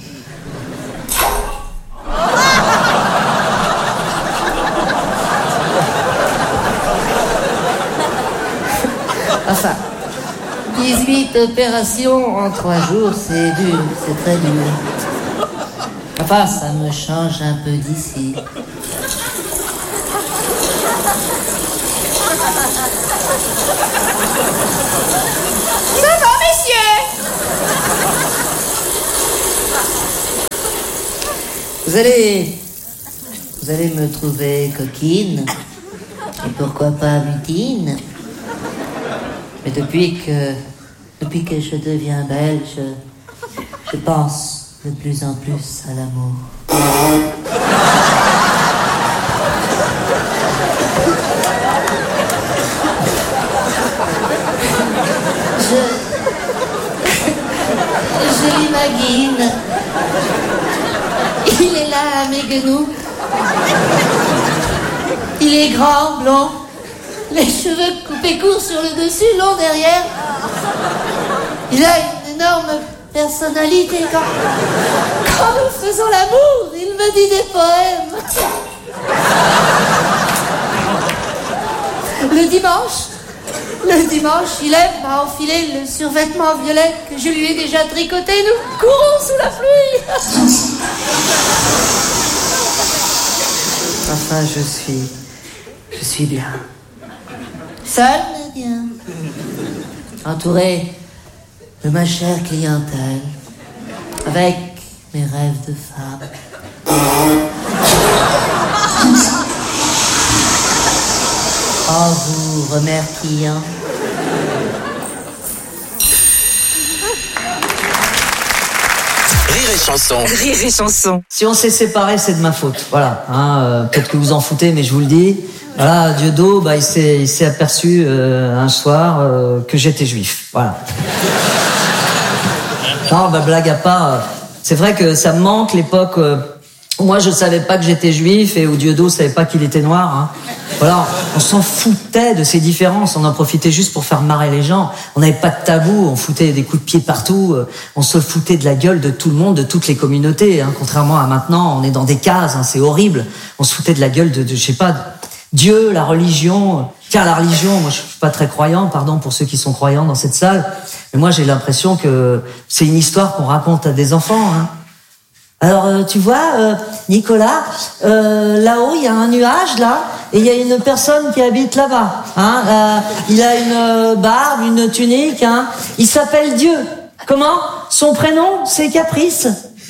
18 opérations en 3 jours, c'est dur, c'est très dur. Enfin, ça me change un peu d'ici. Ça va, messieurs? Vous allez me trouver coquine, et pourquoi pas butine. Mais depuis que je deviens belle, je pense de plus en plus à l'amour. Je l'imagine. Il est là à mes genoux. Il est grand, blond. Les cheveux coupés courts sur le dessus, longs derrière. Il a une énorme personnalité. Quand nous faisons l'amour, il me dit des poèmes. Le dimanche, il aime à enfiler le survêtement violet que je lui ai déjà tricoté. Nous courons sous la pluie. Enfin, je suis bien. Seul, mais bien. Entouré de ma chère clientèle, avec mes rêves de femme. En vous remerciant. Rire et chanson. Rire et chanson. Si on s'est séparés, c'est de ma faute. Voilà. Peut-être que vous en foutez, mais je vous le dis. Voilà, Dieudo, il s'est aperçu un soir que j'étais juif. Voilà. Non, blague à part, c'est vrai que ça me manque l'époque où moi je savais pas que j'étais juif et où Dieudo savait pas qu'il était noir. Hein. Voilà, on s'en foutait de ces différences, on en profitait juste pour faire marrer les gens. On n'avait pas de tabou, on foutait des coups de pied partout, on se foutait de la gueule de tout le monde, de toutes les communautés. Hein. Contrairement à maintenant, on est dans des cases, hein, c'est horrible. On se foutait de la gueule de je sais pas, Dieu, la religion. Tiens, la religion, moi je suis pas très croyant, pardon pour ceux qui sont croyants dans cette salle, mais moi j'ai l'impression que c'est une histoire qu'on raconte à des enfants. Hein. Alors tu vois, Nicolas, là-haut il y a un nuage là, et il y a une personne qui habite là-bas. Hein, il a une barbe, une tunique. Hein, il s'appelle Dieu. Comment? Son prénom c'est Caprice.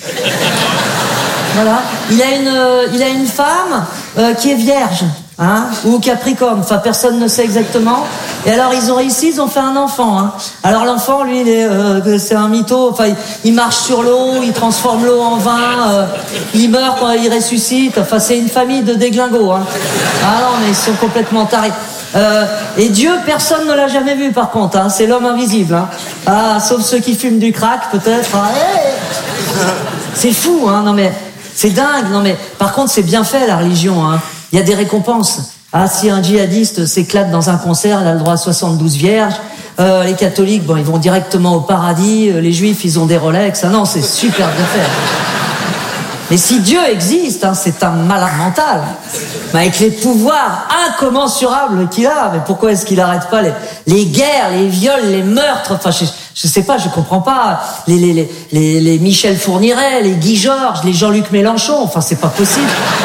Voilà. Il a une femme qui est vierge. Hein, ou Capricorne, enfin personne ne sait exactement. Et alors ils ont fait un enfant. Hein. Alors l'enfant, lui, c'est un mytho. Enfin, il marche sur l'eau, il transforme l'eau en vin, il meurt quand il ressuscite. Enfin, c'est une famille de déglingos. Hein. Ah non, mais ils sont complètement tarés. Et Dieu, personne ne l'a jamais vu par contre. Hein. C'est l'homme invisible. Hein. Ah, sauf ceux qui fument du crack, peut-être. Ah, hey c'est fou, hein. Non mais c'est dingue. Non mais par contre, c'est bien fait la religion. Hein. Il y a des récompenses. Ah, si un djihadiste s'éclate dans un concert, il a le droit à 72 vierges. Les catholiques, ils vont directement au paradis. Les juifs, ils ont des Rolex. Ah non, c'est super bien fait. Mais si Dieu existe, hein, c'est un malade mental. Mais avec les pouvoirs incommensurables qu'il a, mais pourquoi est-ce qu'il n'arrête pas les guerres, les viols, les meurtres? Enfin, je sais pas, je comprends pas. Les Michel Fourniret, les Guy Georges, les Jean-Luc Mélenchon. Enfin, c'est pas possible.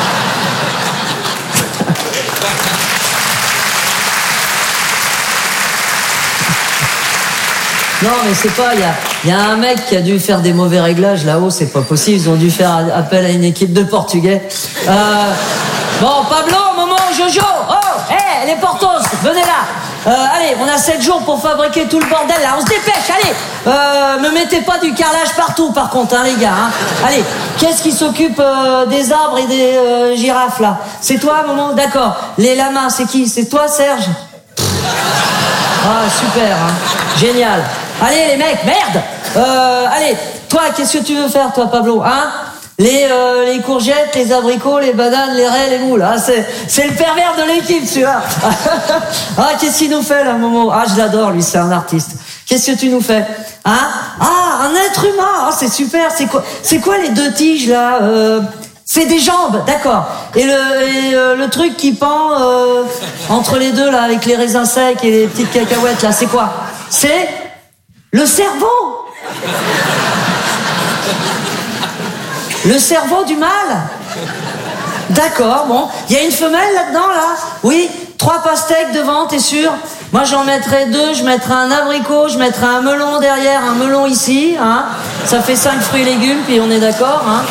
Non, mais c'est pas, il y a un mec qui a dû faire des mauvais réglages là-haut, c'est pas possible, ils ont dû faire appel à une équipe de Portugais. Bon, Pablo, Momo, Jojo, les Portos, venez là. Allez, on a 7 jours pour fabriquer tout le bordel là, on se dépêche, allez. Me mettez pas du carrelage partout par contre, hein, les gars. Hein. Allez, qu'est-ce qui s'occupe des arbres et des girafes là? C'est toi, Momo? D'accord. Les lamas, c'est qui? C'est toi, Serge? Ah, super, hein. Génial. Allez, les mecs, merde. Allez, toi, qu'est-ce que tu veux faire, toi, Pablo? Hein? Les courgettes, les abricots, les bananes, les raies, les moules. Ah, c'est le pervers de l'équipe, celui-là. Ah, qu'est-ce qu'il nous fait, là, Momo? Ah, je l'adore, lui, c'est un artiste. Qu'est-ce que tu nous fais? Hein? Ah, un être humain. Ah, c'est super. C'est quoi les deux tiges, là? C'est des jambes, d'accord. Et le truc qui pend entre les deux, là, avec les raisins secs et les petites cacahuètes, là, c'est quoi? C'est Le cerveau. Le cerveau du mâle. D'accord, bon. Il y a une femelle là-dedans, là? Oui. 3 pastèques devant, t'es sûr? Moi, j'en mettrais 2. Je mettrais un abricot, je mettrais un melon derrière, un melon ici, hein. Ça fait 5 fruits et légumes, puis on est d'accord, hein.